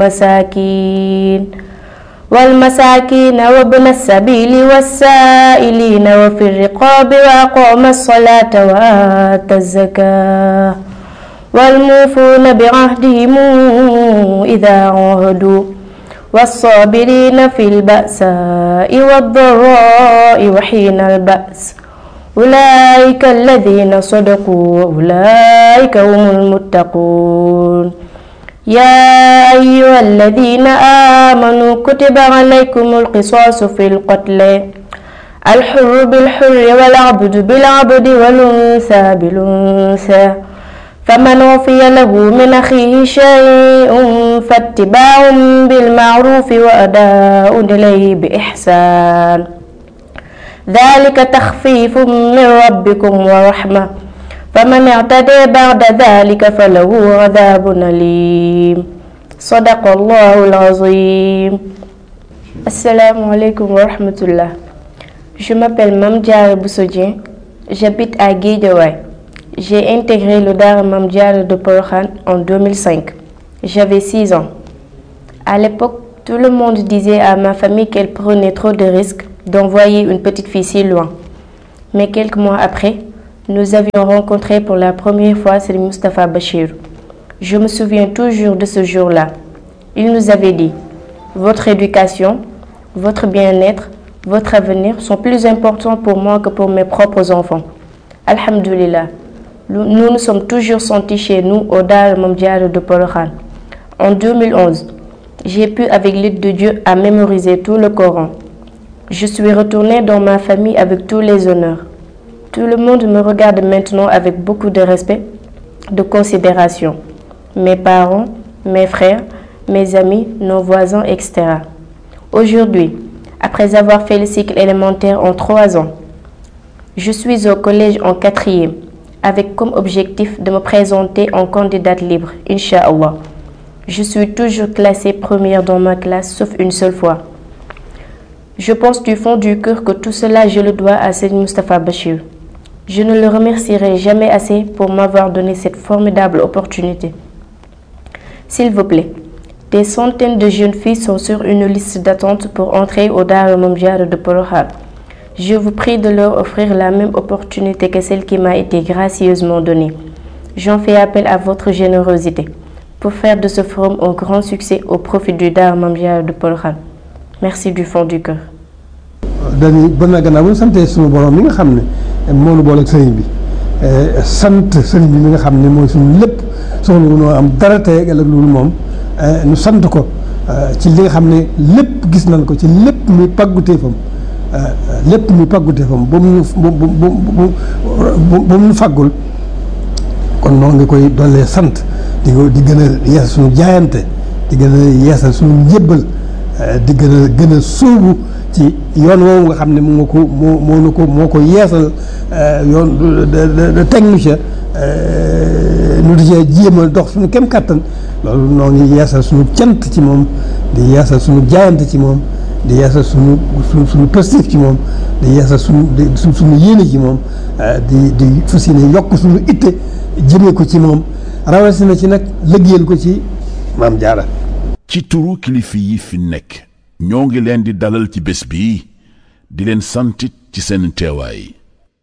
والمساكين وابن السبيل والسائلين وفي الرقاب وأقام الصلاة وآتى الزكاة والموفون بعهدهم إذا عاهدوا والصابرين في البأساء والضراء وحين البأس أولئك الذين صدقوا وأولئك هم المتقون يا أيها الذين آمنوا كتب عليكم القصاص في القتل الحر بالحر والعبد بالعبد والأنثى بالأنثى فمن عفي له من أخيه شيء فاتباع بالمعروف وأداء إليه بإحسان ذلك تخفيف من ربكم ورحمة فمن اعتدى بعد ذلك فله عذاب أليم صدق الله العظيم. Assalamu alaikum wa rahmatullah. Je m'appelle Mame Diarra Bousso Dieng. J'habite à Guédiawaye. J'ai intégré le Daara Mame Diarra de Porokhane en 2005. J'avais 6 ans. À l'époque, tout le monde disait à ma famille qu'elle prenait trop de risques d'envoyer une petite fille si loin. Mais quelques mois après, nous avions rencontré pour la première fois Serigne Moustapha Bachir. Je me souviens toujours de ce jour-là. Il nous avait dit: votre éducation, votre bien-être, votre avenir sont plus importants pour moi que pour mes propres enfants. Alhamdulillah, nous nous sommes toujours sentis chez nous au Daara Mame Diarra de Porokhane. En 2011, j'ai pu, avec l'aide de Dieu, à mémoriser tout le Coran. Je suis retournée dans ma famille avec tous les honneurs. Tout le monde me regarde maintenant avec beaucoup de respect, de considération. Mes parents, mes frères, mes amis, nos voisins, etc. Aujourd'hui, après avoir fait le cycle élémentaire en 3 ans, je suis au collège en 4e, avec comme objectif de me présenter en candidate libre, Inch'Allah. Je suis toujours classée première dans ma classe, sauf une seule fois. Je pense du fond du cœur que tout cela, je le dois à Serigne Moustapha Bachir. Je ne le remercierai jamais assez pour m'avoir donné cette formidable opportunité. S'il vous plaît, des centaines de jeunes filles sont sur une liste d'attente pour entrer au Daara Mame Diarra de Porokhane. Je vous prie de leur offrir la même opportunité que celle qui m'a été gracieusement donnée. J'en fais appel à votre générosité pour faire de ce forum un grand succès au profit du Daara Mame Diarra de Porokhane. Merci du fond du cœur. dañuy ba na gannaaw bu ñu santee suñu borom mi nga xam ne moo nu boole ak sëriñ bi sant sëriñ bi mi nga xam ne mooy suñu lépp soxla wu noo am dara tey ëllëg loolu moom nu sant ko ci li nga xam ne lépp gis nañ ko ci lépp muy pàgguteefam ba mu ñu faggul kon noo ngi koy dollee sant di gën a yeesal suñu jaayante di gën a yeesal suñu njébbal di gën a sóobu ci yoon woowu nga xam ne moo ko yeesal yoon teg nu ca nu di cee jéem a dox suñu kem kàttan loolu noo ngi yeesal suñu cant ci moom di yeesal suñu jaayante ci moom di yeesal suñu positif ci moom di yeesal suñu yéene ci moom di fas yéene yokk suñu itte jëmee ko ci moom rawatina ci nag liggéeyal ko ci Maam Jaara. ci turu kilifa yi fi nekk ñoo ngi leen di dalal ci bés bi di leen santit ci seen teewaay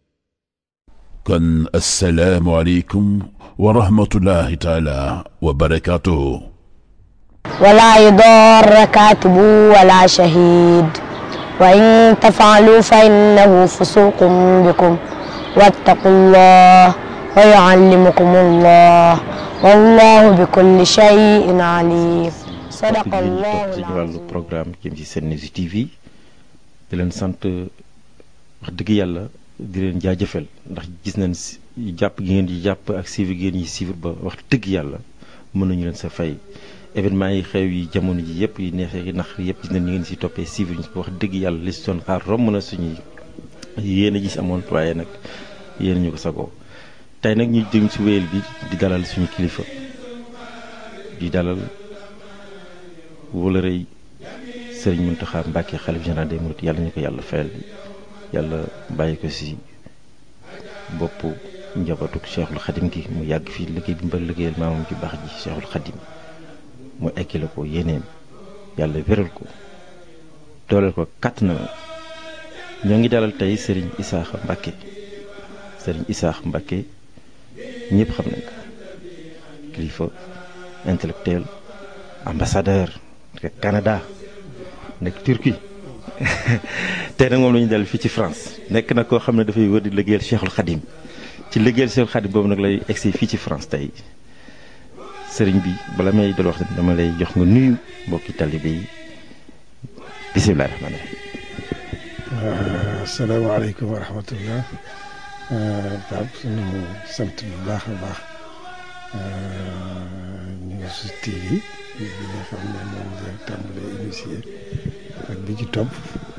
kon assalaamu aleykum wa rahmatullahi taala wa barakaatuhu. ولا يضار كاتب ولا شهيد وإن تفعلوا فإنه فسوق بكم واتقوا الله ويعلمكم الله والله بكل شيء عليم صدق الله ci wàllu programme jëm ci Senews TV di leen sant wax dëgg yàlla di leen jaajëfal ndax gis nañ jàpp gi ngeen di jàpp ak suivre gi ngeen di suivre ba wax dëgg yàlla mën nañu leen sa fay événement yi xew yi jamono ji yëpp yi neexee yi nax yëpp gis nañ ñu ngeen si toppee suivre ñu wax dëgg yàlla li si doon xaar romb na suñuy yéen a gis amoon waaye nag yéen ñu ko sagoo tey nag ñu jëm si wéyal bi di dalal suñu kilifa di dalal wala rëy Serigne Mountakha Mbacké xalif général des mourides yàlla ñu ko yàlla fayal yàlla bàyyi ko si bopp njabootu Cheikhul Khadim gi mu yàgg fii liggéey bi mbal liggéeyal maamam ci baax ji Cheikhul Khadim mu ekkile ko yéeneem yàlla wéral ko dooleel ko kàtt na ñoo ngi dalal tey Serigne Issakha Mbacké Serigne Issakha Mbacké ñëpp xam nañ ko kilifa intellectuel ambassadeur nekk Canada nekk Turquie tey nag moom la ñu dal fii ci France nekk na koo xam ne dafay wër di liggéeyal Cheikhul Khadim ci liggéeyal Cheikhul Khadim boobu nag lay egsi fii ci France tey sëriñ bi bala may dal wax dama lay jox nga nuyu mbokki talibé yi bisimilah rahmaani rahiim. asalaamaaleykum wa rahmatullah. Pape sunu sant bu baax a baax News TV bi nga xam ne moom la tàmbalee initié ak bi ci topp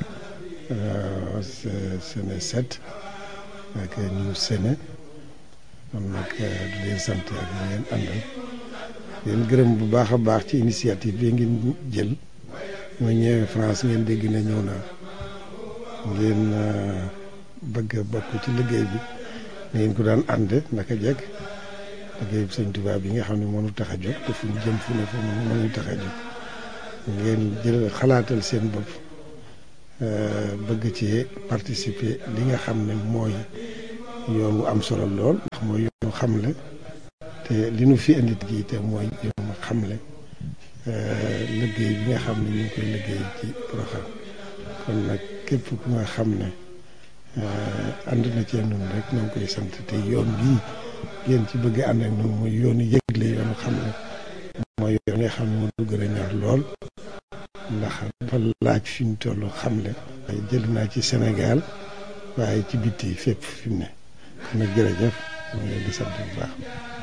Sene 7 ak News Sene kon nag di leen sant ak ñi ngeen àndal leen gërëm bu baax a baax ci initiative bi ngeen jël ma ñëwee France ngeen dégg na ñëw naa ngeen bëgg a bokk ci liggéey bi ngeen ko daan ànd naka jekk liggéey bi sëñ Tuubaa bi nga xam ne moo ñu tax a jóg te fu ñu jëm fu ne fu moo ñu tax a jóg ngeen jël xalaatal seen bopp bëgg ci participer li nga xam ne mooy yoon wu am solo lool ndax mooy yoonu xamle te li nu fi indi gi te mooy yoonu xamle liggéey bi nga xam ne ñu ngi koy liggéey ci Porokhane kon nag képp ku nga xam ne ànd na ci ñun rek ñoo ngi koy sant te yoon bii ngeen ci bëgg ànd ak ñun mooy yoonu yëgle yoonu xamle mooy yoon nga xam ne moo du gën a ñor lool ndax dafa laaj fi mu toll xamle jël naa ci Sénégal waaye ci bitti fépp fi mu ne kon nag jërëjëf ñu ngi leen di sant bu baax.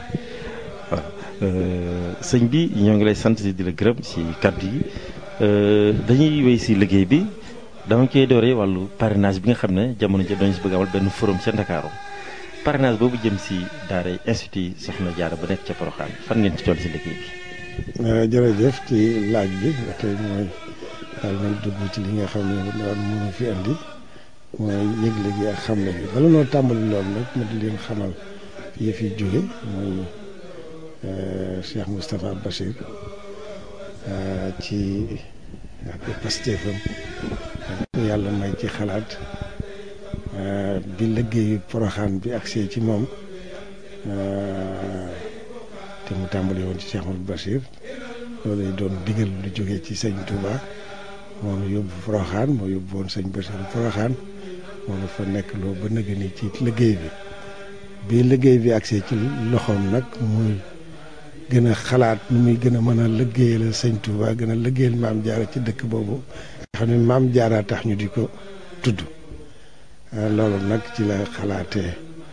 sëñ bi ñoo ngi lay sant di la gërëm ci kàddu yi dañuy wéy ci liggéey bi dama koy dooree wàllu parrainage bi nga xam ne jamono ji dañu ci bëgg amal benn forum ca Ndakaaru parrainage boobu jëm ci daara institut Soxna Jaara ba nekk ca Porokhane fan ngeen ci toll ci liggéey bi. jërëjëf ci laaj bi tey mooy daal nañ dugg ci li nga xam ne daal mënu fi andi mooy yëgle gi ak xamle bi bala noo tàmbali loolu nag ma di leen xamal yi fi jóge mooy Cheikh Moustapha Bachir ci ak pastéefam yàlla may ci xalaat bi liggéeyu Porokhane bi agsee ci moom te mu tàmbali woon ci Cheikh Moustapha Bachir loolu lay doon digal lu jógee ci sëñ Touba moom yóbbu Porokhane moo yóbbu woon sëñ Bachir Porokhane moom dafa nekk loo ba nëgë ni ci liggéey bi liggéey bi agsee ci loxoom nag muy gën a xalaat nu muy gën a mën a liggéeyal sëñ Touba gën a liggéeyal maam Jaara ci dëkk boobu nga xam ne maam Jaara tax ñu di ko tudd loolu nag ci la xalaatee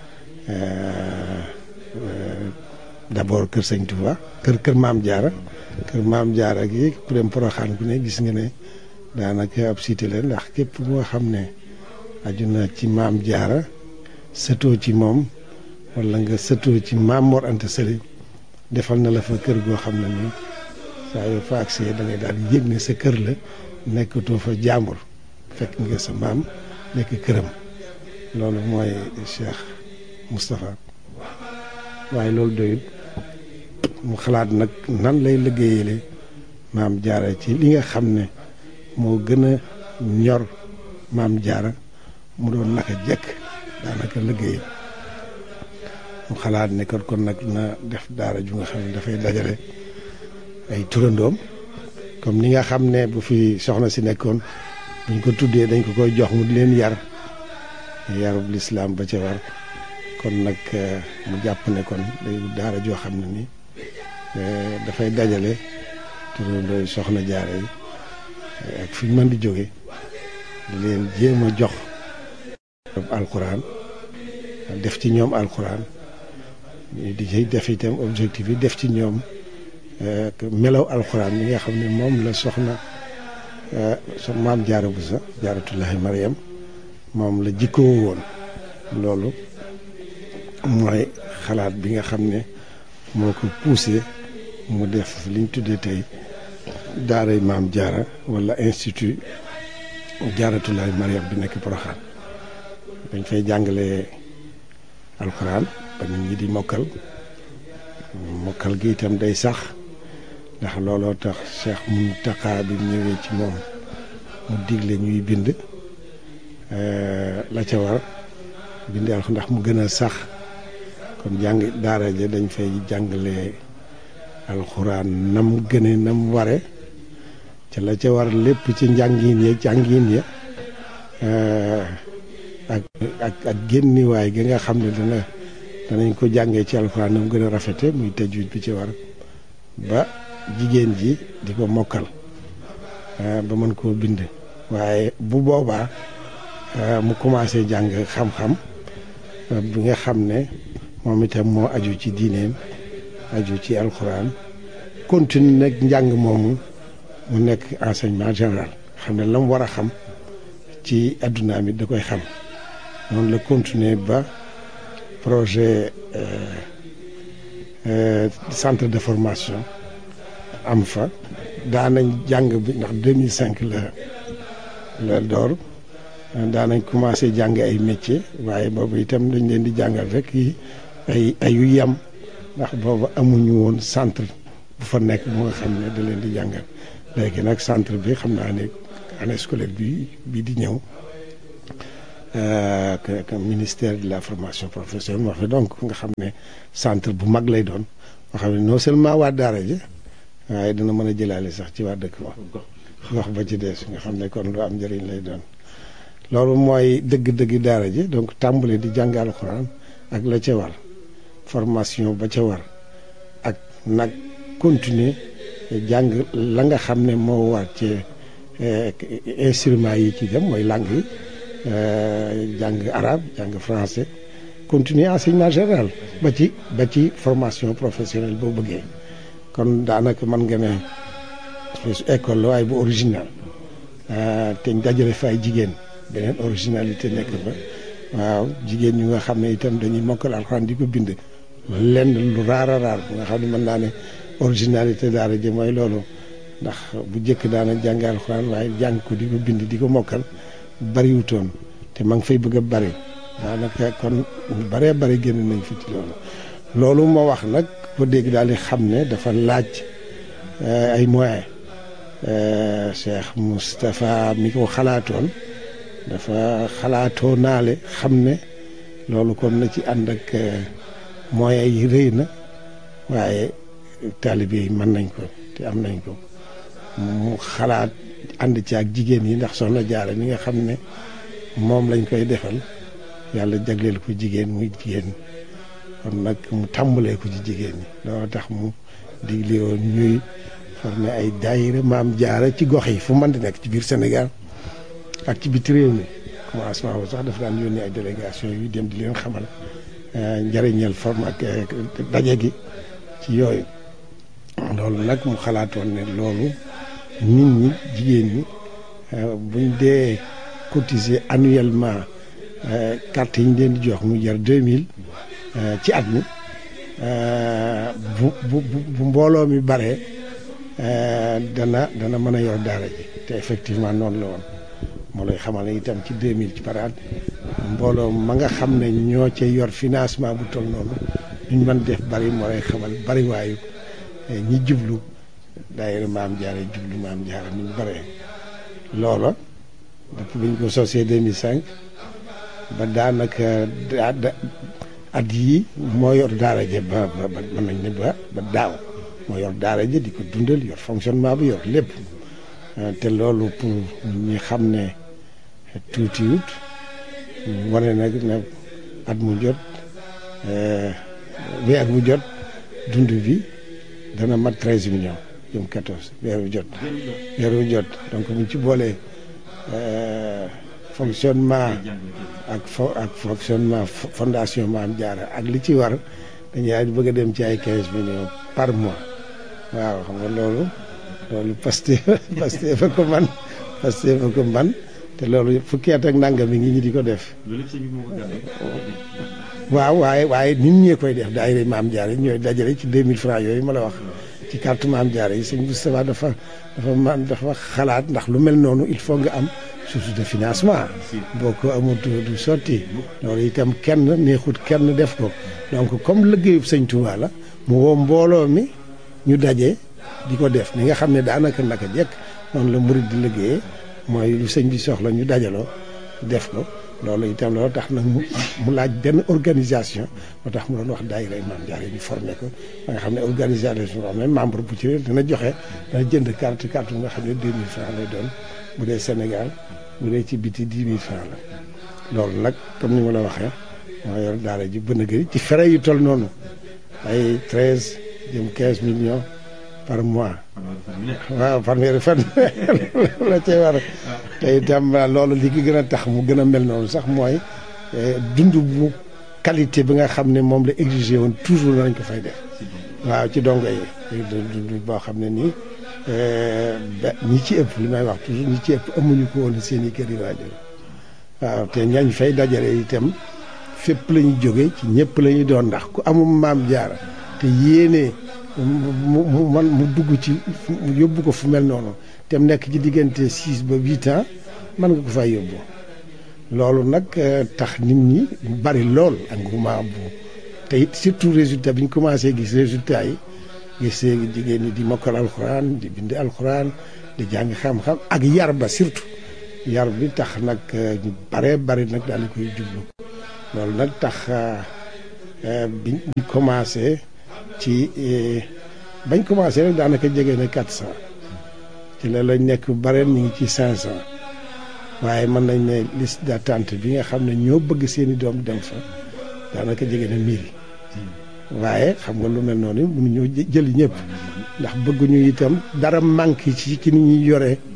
d'abord kër sëñ Touba kër maam Jaara gi ku dem Porokhane ku ne gis nga ne daanaka ab cité la ndax képp moo xam ne aju na ci maam Jaara sëtoo ci moom wala nga sëtoo ci maam Mor Anta Sali defal na la fa kër goo xam ne nii saa yoo fa agsee da ngay daal di yëg ne sa kër la nekkatoo fa jàmbur fekk nga sa maam nekk këram loolu mooy Cheikh Moustapha waaye loolu doyut mu xalaat nag nan lay liggéeyale maam Jaara ci li nga xam ne moo gën a ñor maam Jaara mu doon naka jekk daanaka liggéey mu xalaat ne kon nag na def daara ju nga xam ne dafay dajale ay turandoom comme ni nga xam ne bu fi soxna si nekkoon buñ ko tuddee dañ ko koy jox mu di leen yar yarub lislaam ba ca war kon nag mu jàpp ne kon day daara joo xam ne ni dafay dajale turandooy soxna Jaara yi ak fi ñu mën di jóge di leen jéem a jox alxuraan def ci ñoom alxuraan di ci def itam objectif yi def ci ñoom melaw alxuraan yi nga xam ne moom la soxna maam Jaara Buso Jaaratullaahi Mariam moom la jikkoo woon loolu mooy xalaat bi nga xam ne moo ko poussé mu def liñ tuddee tey daaray maam Jaara wala institut Jaaratullaahi Mariam bi nekk Porokhane dañ fay jàngale alxuraan ba nit ñi di mokkal gi itam day sax ndax looloo tax Cheikh Mountakha bi ñëwee ci moom mu digle ñuy bind la ca war bind alxuraan ndax mu gën a sax kon jàng daara ja dañ fay jàngale alxuraan nam gëne nam ware ca la ca war lépp ci njàngin ya ak génniwaay gi nga xam ne danañ ko jàngee ci alxuraan nam gën a rafete muy tajwid bi ci war ba jigéen ji di ko mokkal ba mën koo bind waaye bu boobaa mu commencé jàng xam-xam bi nga xam ne moom itam moo aju ci diineem aju ci alxuraan continue nag njàng moomu mu nekk enseignement général xam ne la mu war a xam ci addunaam it da koy xam noonu la continuer ba projet centre de formation am fa daanañ jàng bi ndax 2005 la door daanañ commencé jàng ay métier waaye boobu itam dañ leen di jàngal rek ay yu yem ndax boobu amuñu woon centre bu fa nekk bu nga xam ne da leen di jàngal léegi nag centre bi xam naa ne année scolaire bi di ñëw ministère de la formation professionnelle moo fi donc nga xam ne centre bu mag lay doon nga xam ne non seulement waa daara ji waaye dina mën a jëlaale sax ci waa dëkk ba wax ba ci des nga xam ne kon lu am njëriñ lay doon loolu mooy dëgg-dëgg daara ji donc tàmbale di jàng alxuraan ak la ca war formation ba ca war ak nag continuer jàng la nga xam ne moo war ci instruments yi ci dem mooy langue yi jàng arabe jàng français continuer enseignement général ba ci formation professionnelle boo bëggee kon daanaka mën nga ne école la waaye bu original te ñu dajale fa ay jigéen beneen originalité nekk fa waaw jigéen ñi nga xam ne itam dañuy mokkal alxuraan di ko bind lenn lu raar a raar bu nga xam ne mën naa ne originalité daara ji mooy loolu ndax bu njëkk daana jàng alxuraan waaye jàng ko di ko bind di ko mokkal bariwutoon te ma ngi fay bëgg a bari daanaka kon ñu baree bari génn nañ fi ci loolu moo wax nag ko dégg daal di xam ne dafa laaj ay moyens Cheikh Moustapha mi ko xalaatoon dafa xalaatoo naale xam ne loolu kon na ci ànd ak moyens yi rëy na waaye taalibe yi mën nañ ko te am nañ ko mu xalaat ànd ci ak jigéen yi ndax Soxna Jaara mi nga xam ne moom lañ koy defal yàlla jagleel ko jigéen muy jigéen kon nag mu tàmbalee ko ci jigéen ñi loolu tax mu digle woon ñuy formé ay daayira Maam Jaara ci gox yi fu mën di nekk ci biir Sénégal ak ci biti réew mi commencement boobu sax dafa daan yónnee ay délégation yu dem di leen xamal njëriñal forme ak daje gi ci yooyu loolu nag mu xalaatoon ne loolu nit ñi jigéen ñi buñ dee cotiser annuellement carte yi ñu leen di jox mu jar 2000 ci at mi bu mbooloo mi bare dana mën a yor daara ji te effectivement noonu la woon moo lay xamal ne itam ci 2000 ci par at mbooloo ma nga xam ne ñoo ca yor financement bu toll noonu duñ mën def bari moo lay xamal bari waayu ñi jublu daayira Maam Jaara jublu Maam Jaara ni ñu bare loola depuis bi ñu ko sosee 2005 ba daanaka at yii moo yor daara ji ba mën nañ ne ba daaw moo yor daara ji di ko dundal yor fonctionnement bi yor lépp te loolu pour ñi xam ne tuutiwut wane nag ne at mu jot weer bu jot dund bi dana mat 13 millions jëm 14 weer bu jot donc buñ ci boolee fonctionnement ak fonctionnement fondation Maam Jaara ak li ci war dañuy bëgg a dem ci ay 15 millions par mois waaw xam nga loolu Pastef fa ko man te loolu fukki at ak nangam mi ngi ñi di ko def waaw waaye nit ñee koy def daayira Maam Jaara yi ñooy dajale ci 2000 francs yooyu ma la wax ci carte Maam Jaara yi sëñ Moustapha dafa xalaat ndax lu mel noonu il faut nga am source de financement boo ko amul du sotti loolu itam kenn neexut kenn def ko donc comme liggéeyub sëñ Touba la mu woo mbooloo mi ñu daje di ko def ni nga xam ne daanaka naka jekk noonu la murid di liggéeyee mooy lu sëñ bi soxla ñu dajaloo def ko loolu itam loolu tax nag mu laaj benn organisation moo tax mu doon wax daayira Maam Jaara ñu formé ko ba nga xam ne organisation boo xam ne membre bu ci dina joxe dana jënd carte bu nga xam ne 2000 francs lay doon bu dee Sénégal bu dee ci biti 10 000 francs la loolu nag comme ni ma la waxee moo yor daara ji bën a gëri ci frais yu toll noonu ay 13 jëm 15 millions par mois waaw fanweeri fan la cee war te itam loolu li ki gën a tax mu gën a mel noonu sax mooy dund bu qualité bi nga xam ne moom la exigé woon toujours nañ ko fay def waaw ci dongo yi dund boo xam ne nii ñi ci ëpp li may wax toujours ñi ci ëpp amuñu ko woon seen i kër yi waajur waaw te ñañ fay dajale itam fépp la ñu jóge ci ñëpp la ñuy doon ndax ku amum Maam Jaara te yéene mu dugg ci yóbbu ko fu mel noonu te mu nekk ci diggante 6 ba 8 ans mën nga ko fay yóbbu loolu nag tax nit ñi bari lool engouement bu te it surtout résultat bi ñu commencé gis résultat yi gis jigéen ñi di mokkal alxuraan di bind alxuraan di jàng xam-xam ak yar ba surtout yar bi tax nag ñu bare bari nag daal di koy jublu loolu nag tax biñ commencé ci bañ commencé rek daanaka jege na 400 ci la lañ nekk bare ñu ngi ci 500 waaye mën nañ ne liste d'attente bi nga xam ne ñoo bëgg seeni doom dem fa daanaka jege na 1000 waaye xam nga lu mel noonu mënuñoo jëli ñëpp ndax bëgguñu itam dara manqué ci ni ñuy yore